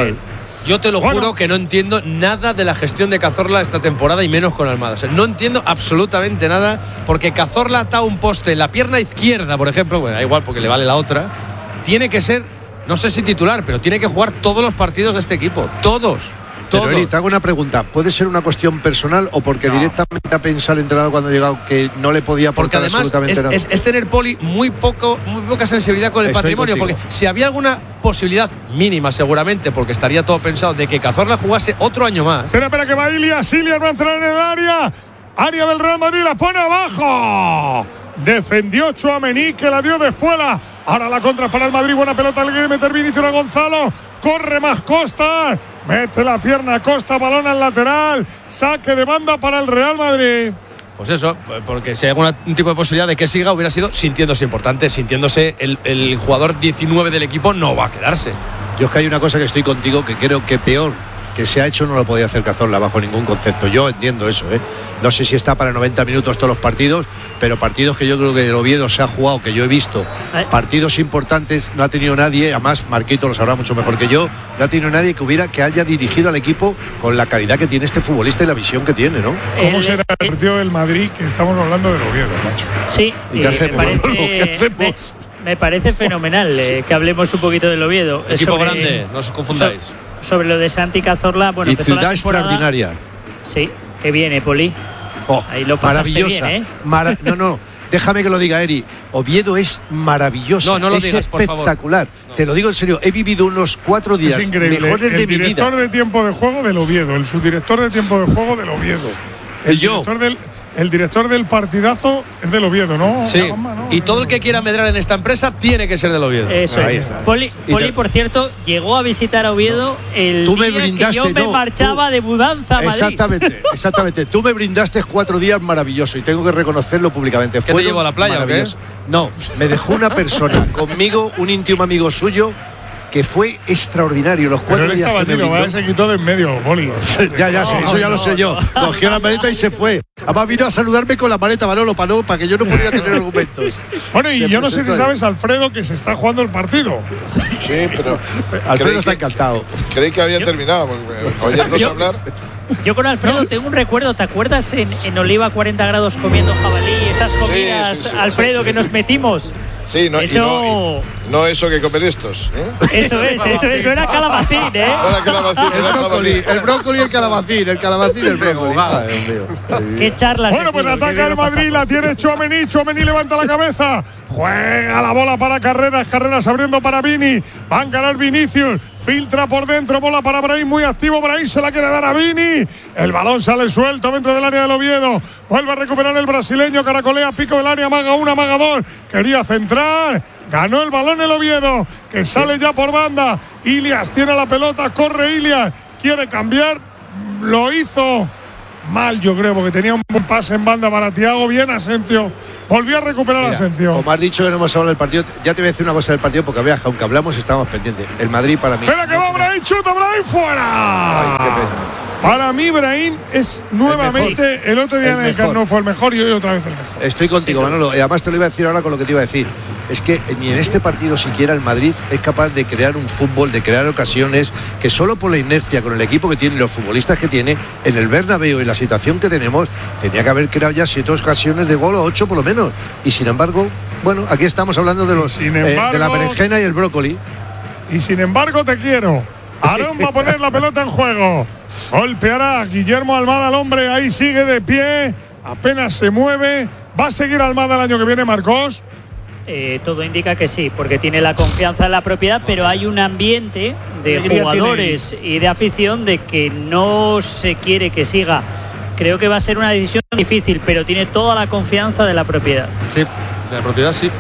Yo te lo juro que no entiendo nada de la gestión de Cazorla esta temporada y menos con Almada. O sea, no entiendo absolutamente nada porque Cazorla ata un poste en la pierna izquierda, por ejemplo, bueno, da igual porque le vale la otra. Tiene que ser, no sé si titular, pero tiene que jugar todos los partidos de este equipo. Todos. Pero Eri, te hago una pregunta. ¿Puede ser una cuestión personal o porque directamente ha pensado el entrenador cuando ha llegado que no le podía aportar absolutamente nada? Es tener, Poli, muy poca sensibilidad con el patrimonio. Contigo. Porque si había alguna posibilidad mínima, seguramente, porque estaría todo pensado, de que Cazorla jugase otro año más. Espera, que va Ilias va a entrar en el área del Real Madrid, la pone abajo. Defendió Tchouaméni, que la dio de espuela. Ahora la contra para el Madrid. Buena pelota, le quiere meter Vinicius a Gonzalo. Corre más Costa. Mete la pierna Costa, balón al lateral. Saque de banda para el Real Madrid. Pues eso, porque si hay algún tipo de posibilidad de que siga, hubiera sido sintiéndose importante, sintiéndose el jugador 19 del equipo, no va a quedarse. Yo es que hay una cosa que estoy contigo que creo que peor que se ha hecho no lo podía hacer Cazorla bajo ningún concepto. Yo entiendo eso, ¿eh? No sé si está para 90 minutos todos los partidos, pero partidos que yo creo que el Oviedo se ha jugado, que yo he visto, partidos importantes, no ha tenido nadie, además Marquito lo sabrá mucho mejor que yo, no ha tenido nadie que haya dirigido al equipo con la calidad que tiene este futbolista y la visión que tiene, ¿no? ¿Cómo será el partido del Madrid, que estamos hablando del Oviedo, macho? Sí, ¿y qué hacemos? Me parece fenomenal que hablemos un poquito del Oviedo. Equipo grande, no os confundáis. Sobre lo de Santi Cazorla, bueno, y ciudad extraordinaria. Sí, que viene, Poli. Ahí lo pasaste maravillosa. Bien, No, déjame que lo diga, Eri. Oviedo es maravilloso. No lo es digas, por favor. Espectacular. Te lo digo en serio. He vivido unos 4 días mejores de mi vida. El director de tiempo de juego del Oviedo, el subdirector de tiempo de juego del Oviedo. El director del partidazo es del Oviedo, ¿no? Sí. Y todo el que quiera medrar en esta empresa tiene que ser del Oviedo. Eso ahí es. está. Poli, por cierto, llegó a visitar a Oviedo el día que yo me marchaba de mudanza a Madrid. Exactamente. Tú me brindaste 4 días maravillosos y tengo que reconocerlo públicamente. ¿Qué te llevó a la playa o qué? No, me dejó una persona conmigo, un íntimo amigo suyo, que fue extraordinario. Los 4 días estaba allí, se quitó de en medio, Poli. Eso ya lo sé yo. Cogió la maleta y se fue. Además vino a saludarme con la maleta, Manolo, para que yo no pudiera tener argumentos. Bueno, y yo no sé si sabes, Alfredo, que se está jugando el partido. Sí, pero Alfredo está encantado. Creí que había terminado, oyéndonos hablar. Yo con Alfredo tengo un recuerdo, ¿te acuerdas en Oliva 40 grados comiendo jabalí? Esas comidas, sí, Alfredo, que nos metimos. Sí, no, eso no eso que comen estos. Eso es, no era calabacín, No era calabacín, era jabalí. El brócoli y el calabacín y el brócoli. Qué charla. Bueno, pues ataca el Madrid, la tiene Tchouaméni levanta la cabeza, juega la bola para Carreras abriendo para Vini, va a ganar Vinicius, filtra por dentro, bola para Brahim, muy activo Brahim, se la quiere dar a Vini, el balón sale suelto dentro del área del Oviedo, vuelve a recuperar el brasileño, caracolea, pico del área, amaga 1, amaga 2, quería centrar, ganó el balón el Oviedo, que sale ya por banda, Ilias tiene la pelota, corre Ilias, quiere cambiar, lo hizo mal, yo creo, porque tenía un buen pase en banda para Thiago. Bien Asensio, volvió a recuperar Asensio. Como has dicho que no hemos hablado del partido, ya te voy a decir una cosa del partido, porque veas, aunque hablamos estábamos pendientes. El Madrid para mí. Espera que va Brahim, chuta Brahim, fuera. Ay, qué pena. Para mí Brahim es nuevamente el otro día en el Camp Nou fue el mejor y hoy otra vez el mejor. Estoy contigo, Manolo, y además te lo iba a decir ahora con lo que te iba a decir. Es que ni en este partido siquiera el Madrid es capaz de crear un fútbol, de crear ocasiones, que solo por la inercia con el equipo que tiene y los futbolistas que tiene, en el Bernabéu y la situación que tenemos, tenía que haber creado ya 7 ocasiones de gol o 8 por lo menos. Y sin embargo, bueno, aquí estamos hablando de los de la berenjena y el brócoli. Y sin embargo te quiero. Aarón va a poner la pelota en juego. Golpeará Guillermo Almada al hombre, ahí sigue de pie, apenas se mueve. ¿Va a seguir Almada el año que viene, Marcos? Todo indica que sí, porque tiene la confianza en la propiedad, pero hay un ambiente de jugadores y de afición de que no se quiere que siga. Creo que va a ser una decisión difícil, pero tiene toda la confianza de la propiedad. Sí, de la propiedad sí.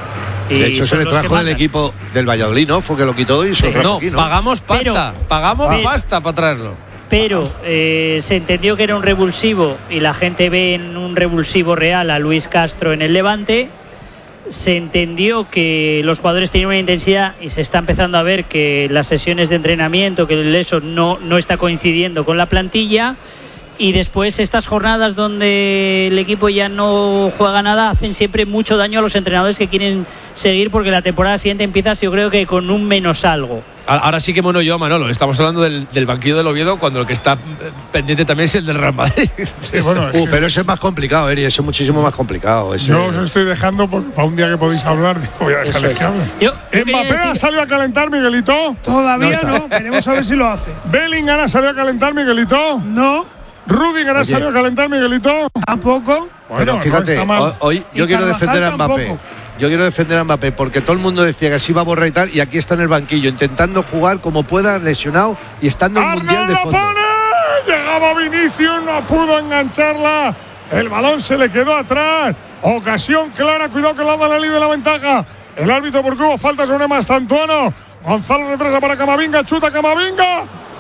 De hecho, se le trajo del equipo del Valladolid, ¿no? Fue que lo quitó y se lo trajo aquí, ¿no? Pagamos pasta, pasta para traerlo. Pero se entendió que era un revulsivo y la gente ve en un revulsivo real a Luis Castro en el Levante. Se entendió que los jugadores tenían una intensidad y se está empezando a ver que las sesiones de entrenamiento, que eso no está coincidiendo con la plantilla. Y después estas jornadas donde el equipo ya no juega nada hacen siempre mucho daño a los entrenadores que quieren seguir, porque la temporada siguiente empieza, yo creo que con un menos algo. Ahora sí que Manolo, estamos hablando del banquillo del Oviedo, cuando el que está pendiente también es el del Real Madrid. Sí, bueno, pero ese es más complicado, Eri, ese es muchísimo más complicado. Ese... Yo os estoy dejando para un día que podéis hablar, voy a dejarles que hablen. ¿Mbappé ha salido a calentar, Miguelito? Todavía no, queremos a ver si lo hace. ¿Bellingham ha salido a calentar, Miguelito? No. ¿Rudiger ha salido a calentar, Miguelito? Tampoco. Bueno, fíjate, hoy yo quiero defender a Mbappé. Yo quiero defender a Mbappé porque todo el mundo decía que así va a borrar y tal, y aquí está en el banquillo intentando jugar como pueda, lesionado y estando en el Mundial de fondo. Llegaba Vinicius, no pudo engancharla. El balón se le quedó atrás. Ocasión clara, cuidado que le da la ley de la ventaja. El árbitro por cubo, falta sobre Mastantuono. Gonzalo retrasa para Camavinga, chuta Camavinga.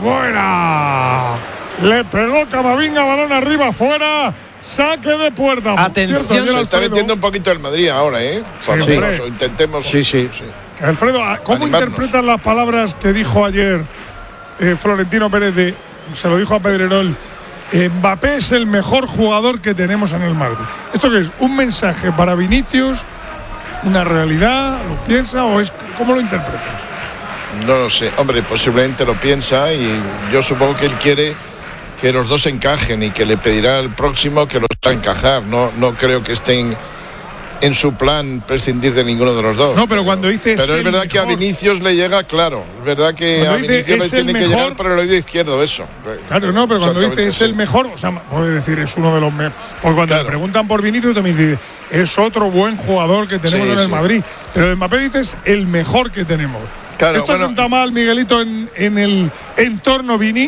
Fuera. Le pegó Camavinga, balón arriba, fuera. Saque de puerta. Atención, se está metiendo un poquito el Madrid ahora, intentemos. Sí. Alfredo, ¿cómo interpretas las palabras que dijo ayer Florentino Pérez? Se lo dijo a Pedrerol. Mbappé es el mejor jugador que tenemos en el Madrid. ¿Esto qué es? ¿Un mensaje para Vinicius? ¿Una realidad? ¿Lo piensa o es cómo lo interpretas? No lo sé. Hombre, posiblemente lo piensa y yo supongo que él quiere que los dos encajen y que le pedirá al próximo que los va a encajar. No creo que estén en su plan prescindir de ninguno de los dos. No, pero cuando dices. Pero es verdad que a Vinicius le llega, claro. Es verdad que cuando a Vinicius le tiene que llegar por el oído izquierdo, eso. Claro, no, pero cuando dice es el mejor, o sea, puede decir es uno de los mejores. Porque cuando le preguntan por Vinicius también dice es otro buen jugador que tenemos en el Madrid. Pero de Mbappé dices el mejor que tenemos. Claro, ¿esto sienta mal, Miguelito, en el entorno Vini?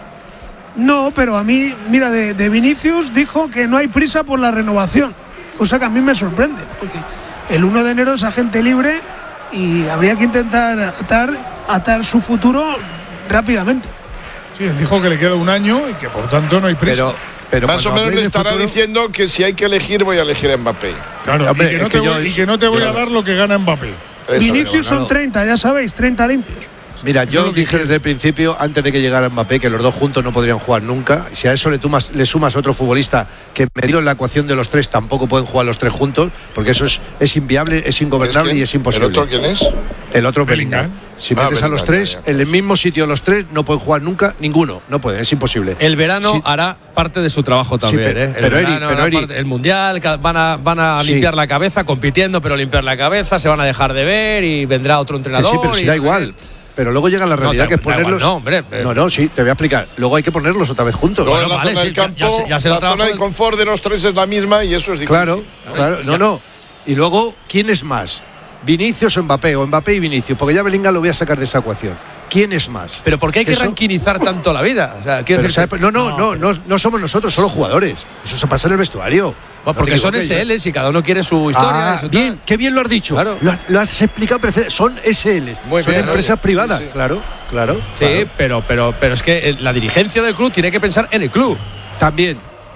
No, pero a mí, mira, de Vinicius dijo que no hay prisa por la renovación, cosa que a mí me sorprende, porque el 1 de enero es agente libre y habría que intentar atar su futuro rápidamente. Sí, él dijo que le queda un año y que por tanto no hay prisa. Pero más o menos le estará diciendo que si hay que elegir voy a elegir a Mbappé. Claro, hombre, y que no te voy a dar lo que gana Mbappé. Vinicius son 30, ya sabéis, 30 limpios. Mira, yo dije desde el principio, antes de que llegara Mbappé, que los dos juntos no podrían jugar nunca. Si a eso le sumas otro futbolista que metido en la ecuación de los tres, tampoco pueden jugar los tres juntos, porque eso es inviable, es ingobernable y es imposible. ¿El otro quién es? El otro Bellingham. Si metes a los tres en el mismo sitio, los tres no pueden jugar nunca ninguno. No pueden, es imposible. El verano hará parte de su trabajo también. El mundial, van a limpiar la cabeza compitiendo, pero limpiar la cabeza, se van a dejar de ver y vendrá otro entrenador. Sí, pero si da igual. Pero luego llega la realidad, que es ponerlos. Sí, te voy a explicar. Luego hay que ponerlos otra vez juntos. Luego la zona del campo, la zona de confort de los tres es la misma y eso es difícil. Claro. No. Y luego, ¿quién es más? ¿Vinicius o Mbappé? O Mbappé y Vinicius, porque ya Bellingham lo voy a sacar de esa ecuación. ¿Quién es más? Pero ¿por qué hay que ranquinizar tanto la vida? O sea, no somos nosotros, son los jugadores. Eso se pasa en el vestuario. Porque son SLs y cada uno quiere su historia. Bien, qué bien lo has dicho. Claro. Lo has explicado perfectamente. Son SLs. Son empresas privadas. Sí. Claro. Sí, claro. Pero es que la dirigencia del club tiene que pensar en el club. También.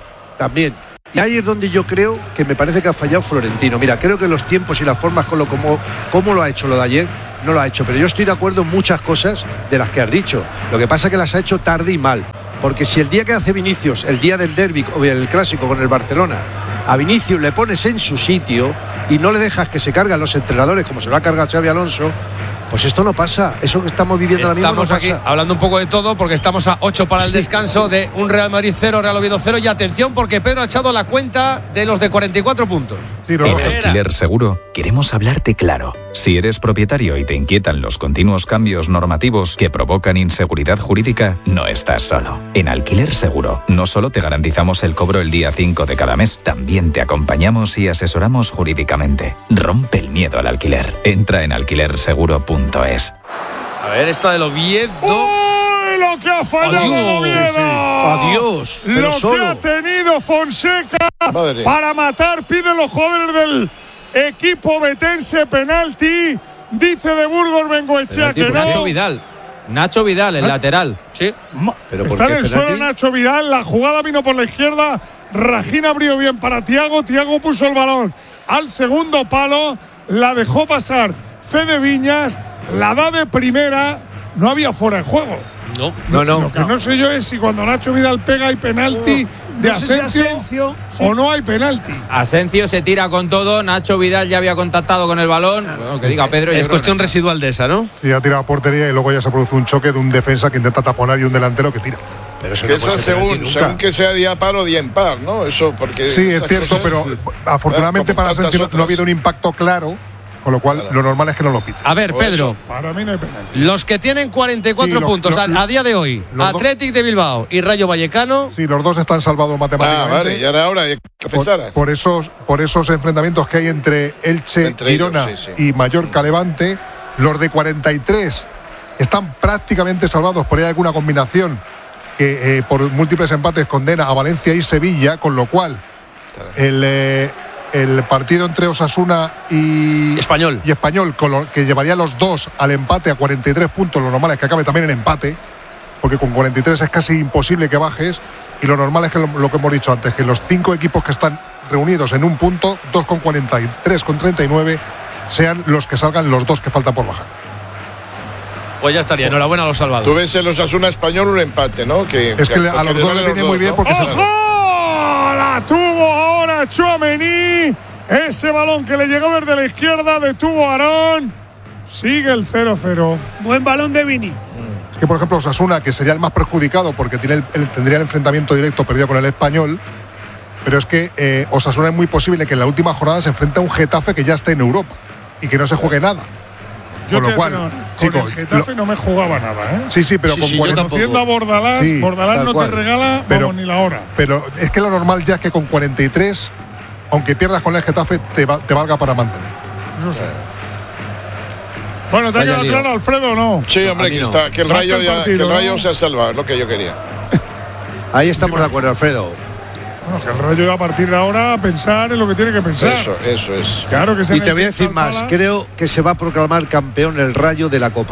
Y ahí es donde yo creo que me parece que ha fallado Florentino. Mira, creo que los tiempos y las formas como lo ha hecho lo de ayer, no lo ha hecho. Pero yo estoy de acuerdo en muchas cosas de las que has dicho. Lo que pasa es que las ha hecho tarde y mal. Porque si el día que hace Vinicius, el día del derbi o el clásico con el Barcelona, a Vinicius le pones en su sitio y no le dejas que se cargan los entrenadores como se lo ha cargado Xabi Alonso, pues esto no pasa. Eso que estamos viviendo ahora mismo no pasa. Estamos aquí hablando un poco de todo porque estamos a 8 para el descanso de un Real Madrid 0, Real Oviedo 0. Y atención porque Pedro ha echado la cuenta de los de 44 puntos. En Alquiler Seguro queremos hablarte claro. Si eres propietario y te inquietan los continuos cambios normativos que provocan inseguridad jurídica, no estás solo. En Alquiler Seguro no solo te garantizamos el cobro el día 5 de cada mes, también te acompañamos y asesoramos jurídicamente. Rompe el miedo al alquiler. Entra en alquilerseguro.es. A ver, esta del Oviedo. ¡Uy, lo que ha fallado el Oviedo! Adiós. Lo que ha tenido Fonseca para matar, piden los jugadores del equipo betense penalti. Dice de Burgos Bengoechea que no. Nacho Vidal, el lateral. Sí. Está en el suelo Nacho Vidal. La jugada vino por la izquierda. Rajín abrió bien para Thiago. Thiago puso el balón al segundo palo. La dejó pasar Fede Viñas. La da de primera. No había fuera de juego. No. Lo que no sé yo es si cuando Nacho Vidal pega hay penalti de Asensio o no hay penalti. Asensio se tira con todo. Nacho Vidal ya había contactado con el balón. Bueno, que diga Pedro. Es cuestión residual de esa, ¿no? Sí, ha tirado a portería y luego ya se produce un choque de un defensa que intenta taponar y un delantero que tira. Pero eso que no según que sea día par o día impar, ¿no? Eso porque. Sí, es cierto, pero afortunadamente para Asensio no ha habido un impacto claro. Con lo cual, lo normal es que no lo pite. A ver, Pedro. Para mí no hay penalti. Los que tienen 44 puntos a día de hoy, Athletic de Bilbao y Rayo Vallecano. Sí, los dos están salvados matemáticamente. Vale, y ahora hay que pensar. Por esos enfrentamientos que hay entre Elche, Girona y Mallorca Levante, los de 43 están prácticamente salvados. Por ahí hay alguna combinación que por múltiples empates condena a Valencia y Sevilla, con lo cual el partido entre Osasuna y Español, que llevaría los dos al empate a 43 puntos, lo normal es que acabe también en empate, porque con 43 es casi imposible que bajes, y lo normal es que lo que hemos dicho antes, que los 5 equipos que están reunidos en un punto, 2 con 40 y 3 con 39, sean los que salgan los dos que faltan por bajar. Pues ya estaría, enhorabuena a los salvados. Tú ves en los Osasuna Español un empate, ¿no? Es que a los dos le viene muy bien porque la tuvo ahora Tchouaméni. Ese balón que le llegó desde la izquierda, detuvo a Aarón. Sigue el 0-0. Buen balón de Vini. Es que, por ejemplo, Osasuna, que sería el más perjudicado porque tendría el enfrentamiento directo perdido con el Español, pero es que Osasuna es muy posible que en la última jornada se enfrente a un Getafe que ya esté en Europa y que no se juegue nada. Yo con lo cual, con el Getafe no me jugaba nada, ¿eh? Sí, pero conociendo a Bordalás, Bordalás no te regala ni la hora. Pero es que lo normal ya es que con 43, aunque pierdas con el Getafe, te valga para mantener. Eso sí. Bueno, ¿te ha quedado claro, Alfredo, o no? Sí, hombre, que el Rayo se ha salvado, es lo que yo quería. Ahí estamos de acuerdo, Alfredo. Bueno, que el Rayo va a partir de ahora a pensar en lo que tiene que pensar. Eso es. Claro que se. Y te voy a decir más, creo que se va a proclamar campeón el Rayo de la Copa.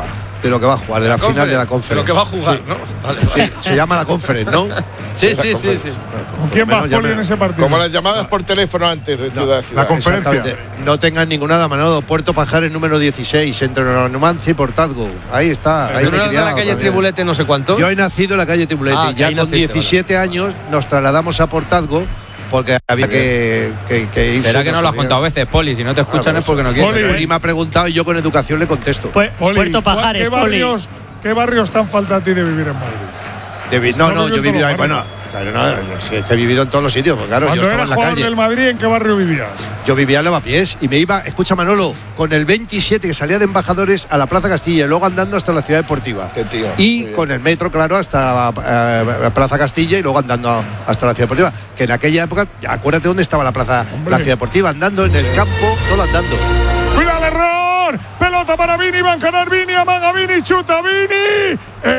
de lo que va a jugar, de la final de la Conference. De lo que va a jugar, sí. ¿no? Vale. Sí, se llama la Conference, ¿no? Sí. ¿Con quién va Poli en ese partido? Como las llamadas por teléfono antes de ciudad a ciudad. La conferencia. No tengan ninguna, Manolo. Puerto Pajares número 16, entre Numancia y Portazgo. Ahí está. Ahí ¿Tú no eras de la calle Tribulete no sé cuánto? Yo he nacido en la calle Tribulete. Ya con 17 años nos trasladamos a Portazgo porque había que irse. ¿Será que no lo has contado a veces, Poli? Si no te escuchan es porque no quieres. Poli me ha preguntado y yo con educación le contesto. Poli, Puerto Pajares, ¿qué barrios te han faltado a ti de vivir en Madrid? No, yo he vivido ahí. Bueno, claro, no, es que he vivido en todos los sitios. Pues claro, cuando yo estaba eras en la jugador calle. del Madrid, ¿en qué barrio vivías? Yo vivía en Lavapiés y me iba, escucha Manolo, con el 27 que salía de Embajadores a la Plaza Castilla y luego andando hasta la Ciudad Deportiva. Y con el metro, claro, hasta Plaza Castilla y luego andando hasta la Ciudad Deportiva. Que en aquella época, acuérdate dónde estaba la Ciudad Deportiva, andando en el campo, todo andando. ¡Cuidado el error! Pelota para Vini, va a encarar Vini, amaga Vini, chuta Vini,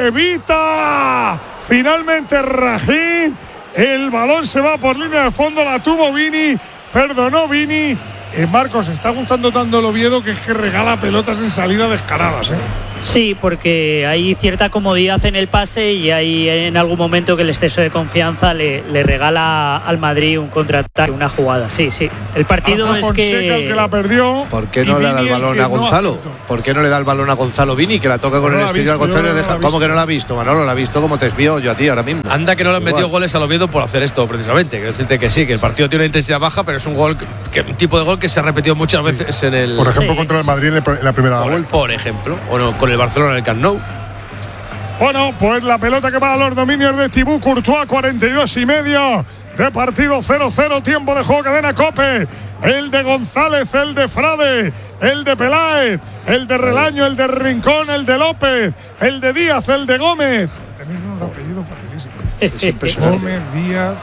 evita finalmente Rajín. El balón se va por línea de fondo, la tuvo Vini, perdonó Vini. Marcos, está gustando tanto el Oviedo que es que regala pelotas en salida descaradas, ¿eh? Sí, porque hay cierta comodidad en el pase y hay en algún momento que el exceso de confianza le regala al Madrid un contraataque, una jugada. Sí. El partido es que el que la perdió. ¿Por qué no le da el balón a Gonzalo? ¿Por qué no le da el balón a Gonzalo Vini, que la toca con el exterior? Gonzalo deja. ¿Cómo que no la ha visto, Manolo? La ha visto como te desvío yo a ti ahora mismo. Anda que no le han metido goles al Oviedo por hacer esto, precisamente. Quiero decirte que sí, que el partido tiene una intensidad baja, pero es un gol, un tipo de gol que se ha repetido muchas veces en el. Por ejemplo, contra el Madrid en la primera vuelta. Por ejemplo, o no, con el Barcelona en el Camp Nou. Bueno, pues la pelota que va a los dominios de Thibaut Courtois, 42,5 de partido, 0-0, tiempo de juego, cadena COPE. El de González, el de Frade, el de Peláez, el de Relaño, el de Rincón, el de López, el de Díaz, el de Gómez. Tenéis unos apellidos facilísimos. Gómez, Díaz.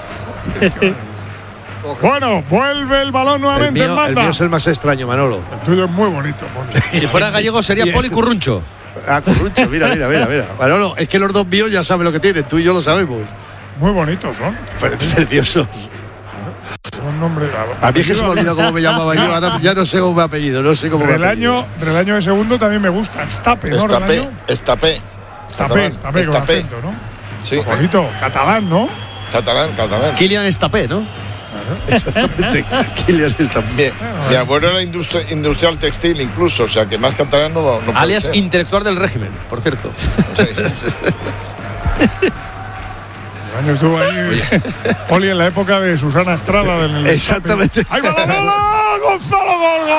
Bueno, vuelve el balón nuevamente en banda. El mío es el más extraño, Manolo. El tuyo es muy bonito, Poli. Si fuera gallego sería Poli Curruncho. Curruncho, mira. Manolo, es que los dos míos ya saben lo que tienen, tú y yo lo sabemos. Muy bonitos son. Preciosos. Un nombre. A mí es que se me olvidó cómo me llamaba yo, ahora ya no sé cómo me apellido, no sé cómo me apellido. Relaño de segundo también me gusta. Estape, ¿no? Estape, con acento, ¿no? Sí. Bonito. Catalán, ¿no? Catalán. Kylian Estape, ¿no? Exactamente. Kylian Estape. Mi abuelo era industrial textil incluso, o sea que más catalán no puede alias ser. intelectual del régimen, por cierto. Relaño estuvo ahí. Poli en la época de Susana Estrada. Exactamente. ¡Ahí va la bola! ¡Gonzalo!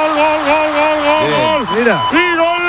¡Gol! Mira. ¡Y gol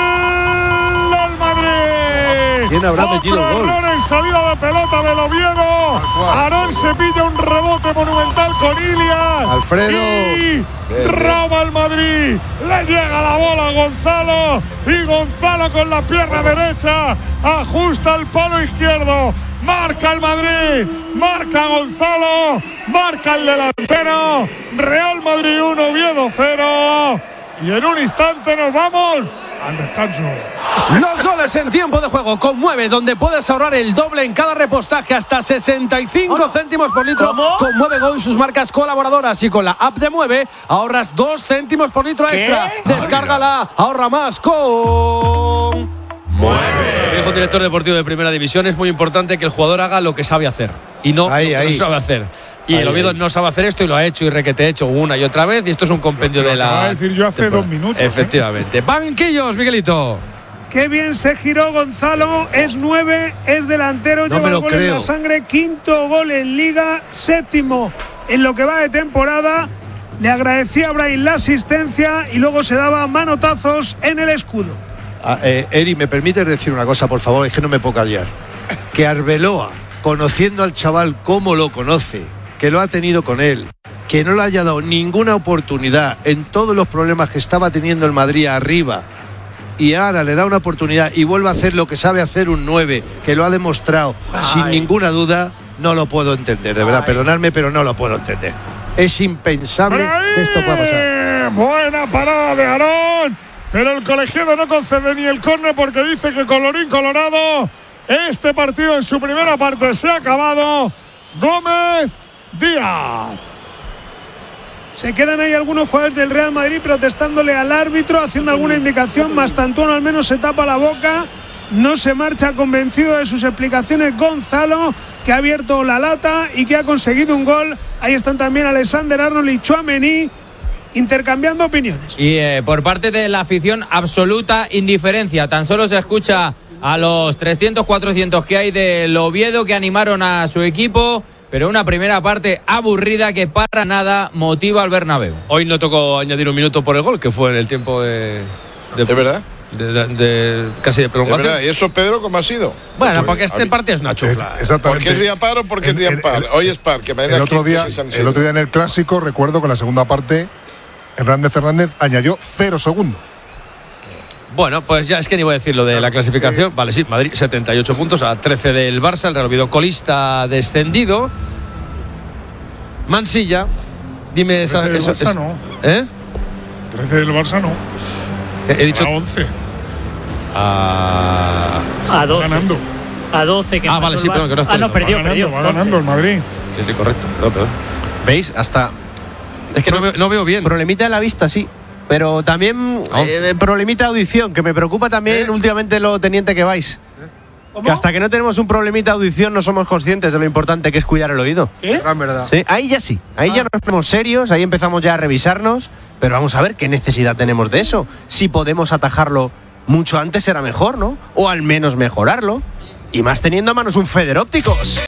del Madrid! ¿Quién habrá metido el gol? Error en salida de pelota del Oviedo. Aarón se pilla un rebote monumental con Ilias. Alfredo. Y roba el Madrid. Le llega la bola a Gonzalo. Y Gonzalo con la pierna derecha ajusta el palo izquierdo. Marca el Madrid. Marca Gonzalo. Marca el delantero. Real Madrid 1, Oviedo 0. Y en un instante nos vamos al descanso. Los goles en tiempo de juego con Mueve, donde puedes ahorrar el doble en cada repostaje, hasta 65 céntimos por litro. Con Mueve Go y sus marcas colaboradoras, y con la app de Mueve ahorras 2 céntimos por litro extra. Descárgala, ahorra más con Mueve. Dijo el director deportivo de Primera División, es muy importante que el jugador haga lo que sabe hacer y no lo que no sabe hacer. Y el Oviedo no sabe hacer esto y lo ha hecho y requete hecho una y otra vez. Y esto es un compendio de la. Lo acabo de decir yo hace 2 minutos. Efectivamente. Banquillos, Miguelito. Qué bien se giró Gonzalo. Es 9, es delantero, lleva el gol en la sangre. 5º gol en Liga, 7º en lo que va de temporada. Le agradecía a Brahim la asistencia y luego se daba manotazos en el escudo. Eri, ¿me permites decir una cosa, por favor? Es que no me puedo callar. Que Arbeloa, conociendo al chaval como lo conoce, que lo ha tenido con él, que no le haya dado ninguna oportunidad en todos los problemas que estaba teniendo el Madrid arriba, y ahora le da una oportunidad y vuelve a hacer lo que sabe hacer un 9, que lo ha demostrado sin ninguna duda, no lo puedo entender, de verdad, perdonadme, pero no lo puedo entender. Es impensable que esto pueda pasar. Buena parada de Aarón, pero el colegiado no concede ni el córner porque dice que colorín colorado, este partido en su primera parte se ha acabado. Gómez Díaz. Se quedan ahí algunos jugadores del Real Madrid protestándole al árbitro, haciendo alguna indicación. Mastantuono al menos se tapa la boca. No se marcha convencido de sus explicaciones Gonzalo, que ha abierto la lata y que ha conseguido un gol. Ahí están también Alexander Arnold y Tchouaméni intercambiando opiniones. Y por parte de la afición, absoluta indiferencia. Tan solo se escucha a los 300, 400 que hay del Oviedo, que animaron a su equipo, pero una primera parte aburrida que para nada motiva al Bernabéu. Hoy no tocó añadir un minuto por el gol, que fue en el tiempo de verdad? Casi de prolongación. ¿De verdad? ¿Y eso, Pedro, cómo ha sido? Bueno, porque este partido es una chufla. Exactamente. ¿Porque es día par o porque es día par? Hoy es par. Que el otro día en el Clásico, recuerdo que en la segunda parte Hernández añadió 0 segundos. Bueno, pues ya es que ni voy a decir lo de la clasificación. Vale, sí, Madrid 78 puntos a 13 del Barça, el Real Oviedo colista descendido. Mansilla, dime esa. 13 del Barça no. 13 del Barça no. He dicho. A 11. A 12. Ganando. A 12. Que vale, sí, perdón, que no estoy. no, perdió. Va ganando el Madrid. Sí, correcto. Perdón. ¿Veis? Hasta. Es que no veo bien. Problemita de la vista, sí. Pero también problemita de audición, que me preocupa también últimamente lo teniente que vais. Que hasta que no tenemos un problemita de audición no somos conscientes de lo importante que es cuidar el oído. Es verdad. Sí, ahí ya sí. Ahí ya nos ponemos serios, ahí empezamos ya a revisarnos. Pero vamos a ver qué necesidad tenemos de eso. Si podemos atajarlo mucho antes será mejor, ¿no? O al menos mejorarlo. Y más teniendo a manos un Federópticos.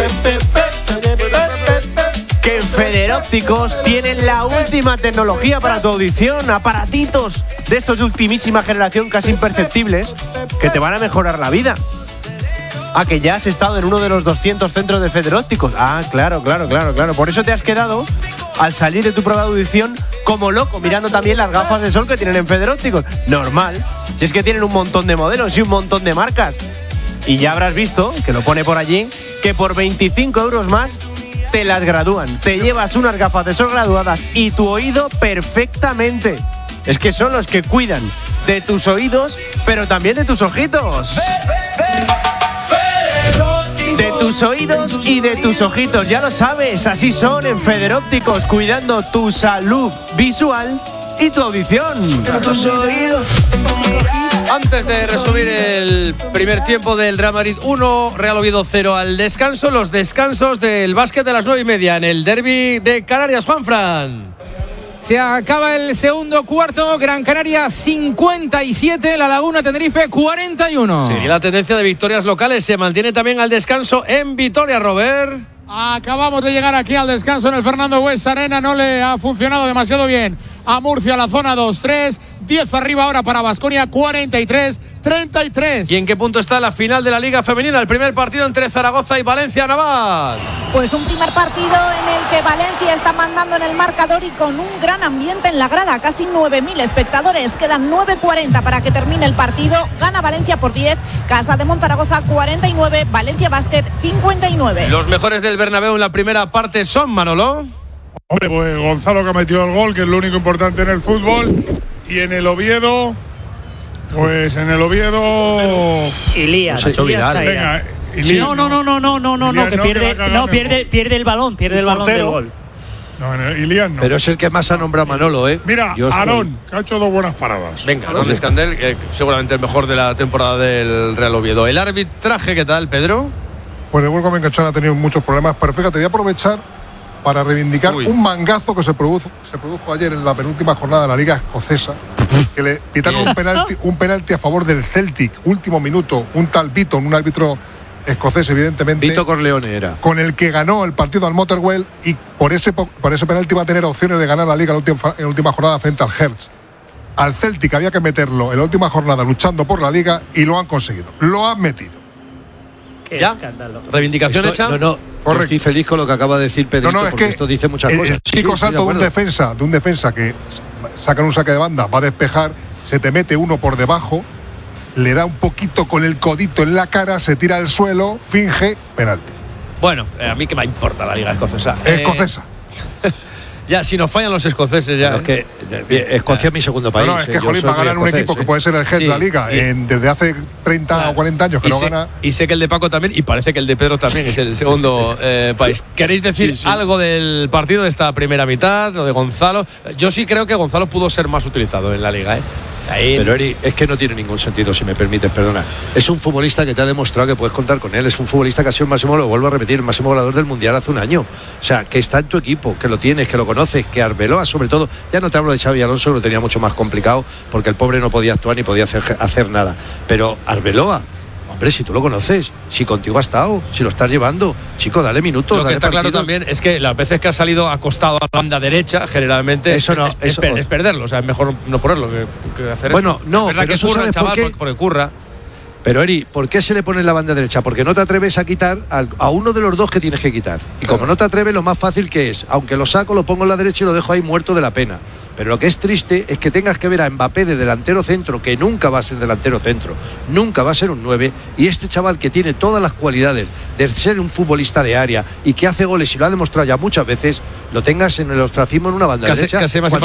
Que en Federópticos tienen la última tecnología para tu audición, aparatitos de estos de ultimísima generación casi imperceptibles que te van a mejorar la vida. Que ya has estado en uno de los 200 centros de Federópticos. Claro. Por eso te has quedado al salir de tu prueba de audición como loco, mirando también las gafas de sol que tienen en Federópticos. Normal, si es que tienen un montón de modelos y un montón de marcas. Y ya habrás visto, que lo pone por allí, que por 25 euros más te las gradúan. Te llevas unas gafas de sol graduadas y tu oído perfectamente. Es que son los que cuidan de tus oídos, pero también de tus ojitos. De tus oídos y de tus ojitos, ya lo sabes, así son en Federópticos, cuidando tu salud visual y tu audición. Antes de resumir el primer tiempo del Real Madrid 1, Real Oviedo 0 al descanso, los descansos del básquet de las 9:30 en el derbi de Canarias. Juanfran. Se acaba el segundo cuarto, Gran Canaria 57, La Laguna Tenerife 41. Sí, y la tendencia de victorias locales se mantiene también al descanso en Vitoria, Robert. Acabamos de llegar aquí al descanso en el Fernando Bues Arena, no le ha funcionado demasiado bien a Murcia la zona 2-3, 10 arriba ahora para Baskonia, 43-33. ¿Y en qué punto está la final de la Liga Femenina? El primer partido entre Zaragoza y Valencia, Navad. Pues un primer partido en el que Valencia está mandando en el marcador y con un gran ambiente en la grada, casi 9.000 espectadores, quedan 9:40 para que termine el partido, gana Valencia por 10, Casa de Monzaragoza 49, Valencia Basket 59. Los mejores del Bernabéu en la primera parte son, Manolo. Hombre, pues Gonzalo, que ha metido el gol, que es lo único importante en el fútbol. Y en el Oviedo, Ilías. Venga, Ilías. No, que pierde el balón del gol. No, Ilías no. Pero es el que más ha nombrado Manolo, ¿eh? Mira, Aarón, que ha hecho 2 buenas paradas. Venga, Aarón Escandel, seguramente el mejor de la temporada del Real Oviedo. El arbitraje, ¿qué tal, Pedro? Pues de Burgos Mencachón ha tenido muchos problemas, pero fíjate, voy a aprovechar para reivindicar un mangazo que se produjo ayer en la penúltima jornada de la Liga Escocesa, que le pitaron un penalti a favor del Celtic, último minuto, un tal Beaton, un árbitro escocés, evidentemente. Vito Corleone era. Con el que ganó el partido al Motherwell, y por ese penalti va a tener opciones de ganar la Liga en la última jornada frente al Hertz. Al Celtic había que meterlo en la última jornada luchando por la Liga y lo han conseguido. Lo han metido. Qué ¿Ya? Escándalo. ¿Reivindicación hecha? No, yo estoy feliz con lo que acaba de decir Pedrito, es porque que esto dice muchas cosas. El chico salto de un defensa que sacan un saque de banda, va a despejar, se te mete uno por debajo, le da un poquito con el codito en la cara, se tira al suelo, finge, penalti. Bueno, a mí que me importa la Liga Escocesa. Escocesa. Ya, si nos fallan los escoceses ya. Es que Escocia es mi segundo país. No, es que, jolín, para ganar un equipo que puede ser el head de la liga desde hace 30 o 40 años que no gana. Y sé que el de Paco también, y parece que el de Pedro también es el segundo país. ¿Queréis decir algo del partido de esta primera mitad o de Gonzalo? Yo sí creo que Gonzalo pudo ser más utilizado en la liga, Pero Eri, es que no tiene ningún sentido, si me permites, perdona. Es un futbolista que te ha demostrado que puedes contar con él. Es un futbolista que ha sido el máximo, lo vuelvo a repetir, el máximo goleador del Mundial hace un año. O sea, que está en tu equipo, que lo tienes, que lo conoces, que Arbeloa, sobre todo, ya no te hablo de Xavi Alonso, lo tenía mucho más complicado, porque el pobre no podía actuar ni podía hacer nada. Pero Arbeloa, hombre, si tú lo conoces, si contigo ha estado, si lo estás llevando, chico, dale minutos. Lo que está claro también es que las veces que ha salido acostado a la banda derecha, generalmente es perderlo. O sea, es mejor no ponerlo que hacer bueno, eso. No, es verdad pero que eso curra el chaval por qué. porque curra. Pero Eri, ¿por qué se le pone en la banda derecha? Porque no te atreves a quitar a uno de los dos que tienes que quitar. Y como no te atreves, lo más fácil que es, aunque lo saco, lo pongo en la derecha y lo dejo ahí muerto de la pena. Pero lo que es triste es que tengas que ver a Mbappé de delantero centro, que nunca va a ser delantero centro, nunca va a ser un 9, y este chaval que tiene todas las cualidades de ser un futbolista de área y que hace goles y lo ha demostrado ya muchas veces, lo tengas en el ostracismo en una banda derecha.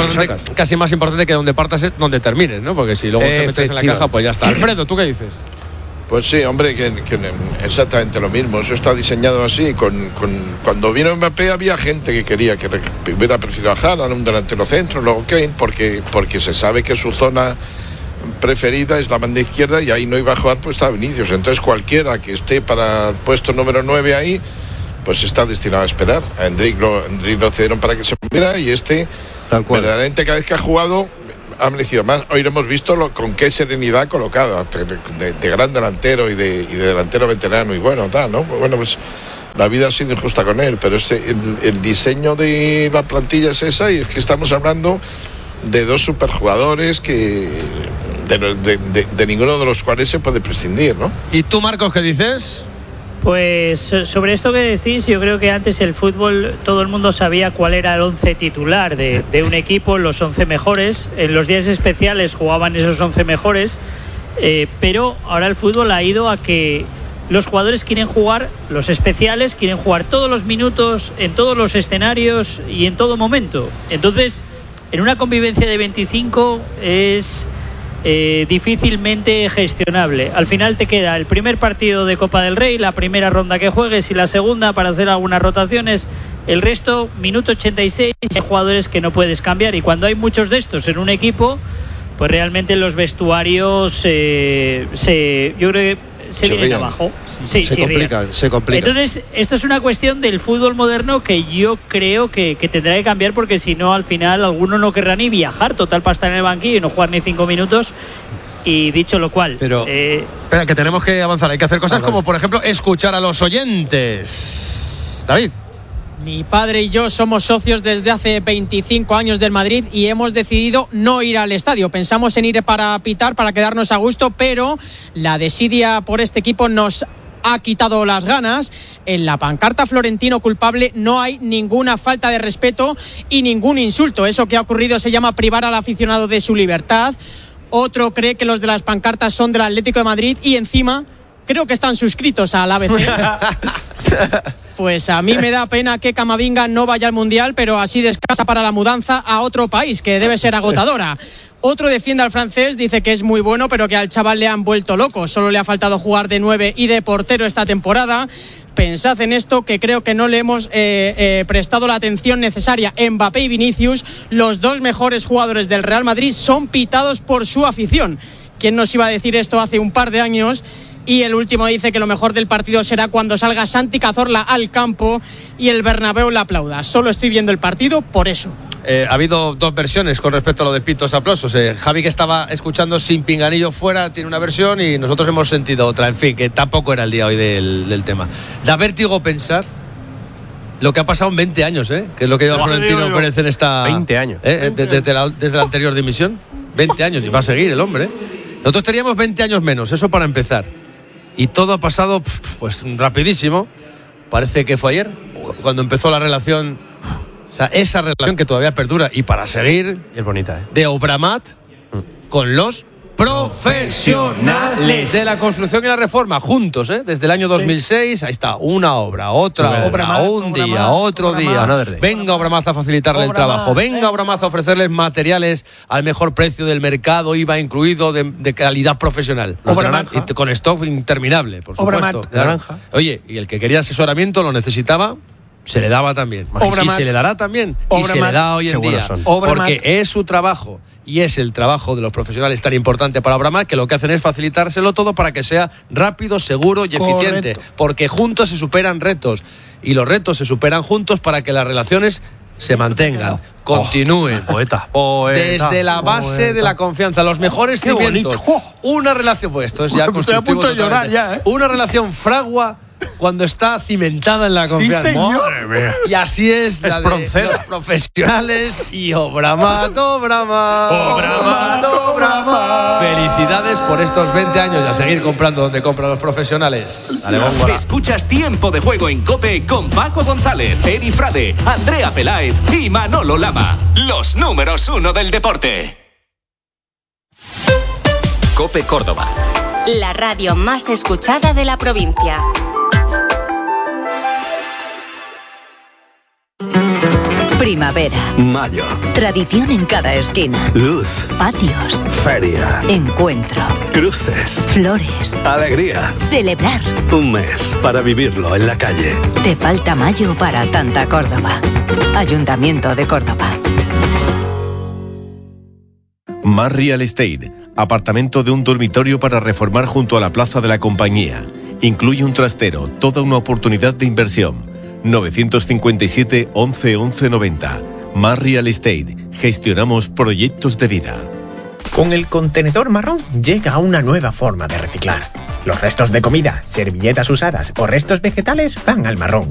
Casi más importante que donde partas es donde termines, ¿no? Porque si luego te metes en la caja, pues ya está. Alfredo, ¿tú qué dices? Pues sí, hombre, que exactamente lo mismo. Eso está diseñado así. Cuando vino Mbappé había gente que quería que hubiera preferido a Haaland, un delantero centro, luego Kane, porque se sabe que su zona preferida es la banda izquierda y ahí no iba a jugar, pues está Vinicius. Entonces cualquiera que esté para el puesto número 9 ahí, pues está destinado a esperar. A Endrick lo cedieron para que se moviera y verdaderamente cada vez que ha jugado ha merecido más. Hoy lo hemos visto con qué serenidad colocada, de gran delantero y de delantero veterano y bueno, tal, ¿no? Bueno, pues la vida ha sido injusta con él, pero el diseño de la plantilla es esa, y es que estamos hablando de dos superjugadores que de ninguno de los cuales se puede prescindir, ¿no? ¿Y tú, Marcos, qué dices? Pues sobre esto que decís, yo creo que antes el fútbol todo el mundo sabía cuál era el 11 titular de un equipo, los 11 mejores. En los días especiales jugaban esos 11 mejores, pero ahora el fútbol ha ido a que los jugadores quieren jugar, los especiales quieren jugar todos los minutos, en todos los escenarios y en todo momento. Entonces, en una convivencia de 25 es difícilmente gestionable. Al final te queda el primer partido de Copa del Rey, la primera ronda que juegues y la segunda para hacer algunas rotaciones. El resto, minuto 86, hay jugadores que no puedes cambiar, y cuando hay muchos de estos en un equipo, pues realmente los vestuarios yo creo que se vienen abajo. Sí, se complica. Entonces, esto es una cuestión del fútbol moderno que yo creo que tendrá que cambiar, porque si no, al final alguno no querrá ni viajar, total, para estar en el banquillo y no jugar ni 5 minutos. Y dicho lo cual, espera, que tenemos que avanzar. Hay que hacer cosas como, por ejemplo, escuchar a los oyentes. David. Mi padre y yo somos socios desde hace 25 años del Madrid y hemos decidido no ir al estadio. Pensamos en ir para pitar, para quedarnos a gusto, pero la desidia por este equipo nos ha quitado las ganas. En la pancarta Florentino culpable no hay ninguna falta de respeto y ningún insulto. Eso que ha ocurrido se llama privar al aficionado de su libertad. Otro cree que los de las pancartas son del Atlético de Madrid y encima creo que están suscritos al ABC. Pues a mí me da pena que Camavinga no vaya al Mundial, pero así descansa para la mudanza a otro país, que debe ser agotadora. Otro defiende al francés, dice que es muy bueno, pero que al chaval le han vuelto loco. Solo le ha faltado jugar de 9 y de portero esta temporada. Pensad en esto, que creo que no le hemos prestado la atención necesaria. Mbappé y Vinicius, los dos mejores jugadores del Real Madrid, son pitados por su afición. ¿Quién nos iba a decir esto hace un par de años? Y el último dice que lo mejor del partido será cuando salga Santi Cazorla al campo y el Bernabéu la aplauda. Solo estoy viendo el partido por eso. Ha habido dos versiones con respecto a lo de pitos aplausos. Javi, que estaba escuchando sin pinganillo fuera, tiene una versión y nosotros hemos sentido otra. En fin, que tampoco era el día hoy del tema. Da vértigo pensar lo que ha pasado en 20 años, que es lo que lleva Florentino Pérez en esta... 20 años. Desde la anterior dimisión. 20 años y va a seguir el hombre. Nosotros teníamos 20 años menos, eso para empezar. Y todo ha pasado pues rapidísimo. Parece que fue ayer cuando empezó la relación, o sea, esa relación que todavía perdura y para seguir. Es bonita, de Obramat con los profesionales de la construcción y la reforma, juntos, desde el año 2006. Ahí está, una obra, otra obra, un día, otro día. Venga Obramaz a facilitarle el trabajo, venga Obramaz a ofrecerles materiales al mejor precio del mercado, IVA incluido, de calidad profesional. Y con stock interminable, por supuesto. Oye, y el que quería asesoramiento lo necesitaba, se le daba también. Y se le dará también. Y se le da hoy en día. Porque es su trabajo. Y es el trabajo de los profesionales tan importante para Obramaz, que lo que hacen es facilitárselo todo para que sea rápido, seguro y eficiente. Porque juntos se superan retos. Y los retos se superan juntos para que las relaciones se mantengan, continúen. Desde la base de la confianza, los mejores cimientos. Una relación, pues esto es ya constructivo. Estoy a punto de llorar ya, Una relación fragua cuando está cimentada en la confianza. Sí, señor. Madre mía. Y así es la de los profesionales y Obramaz. Felicidades por estos 20 años y a seguir comprando donde compran los profesionales. Escuchas Tiempo de Juego en COPE con Paco González, Eri Frade, Andrea Peláez y Manolo Lama. Los números 1 del deporte. COPE Córdoba. La radio más escuchada de la provincia. Primavera. Mayo. Tradición en cada esquina. Luz. Patios. Feria. Encuentro. Cruces. Flores. Alegría. Celebrar. Un mes para vivirlo en la calle. Te falta mayo para tanta Córdoba. Ayuntamiento de Córdoba. Mar Real Estate. Apartamento de un dormitorio para reformar junto a la plaza de la compañía. Incluye un trastero, toda una oportunidad de inversión. 957 11 11 90. Mar Real Estate. Gestionamos proyectos de vida. Con el contenedor marrón llega una nueva forma de reciclar. Los restos de comida, servilletas usadas o restos vegetales van al marrón.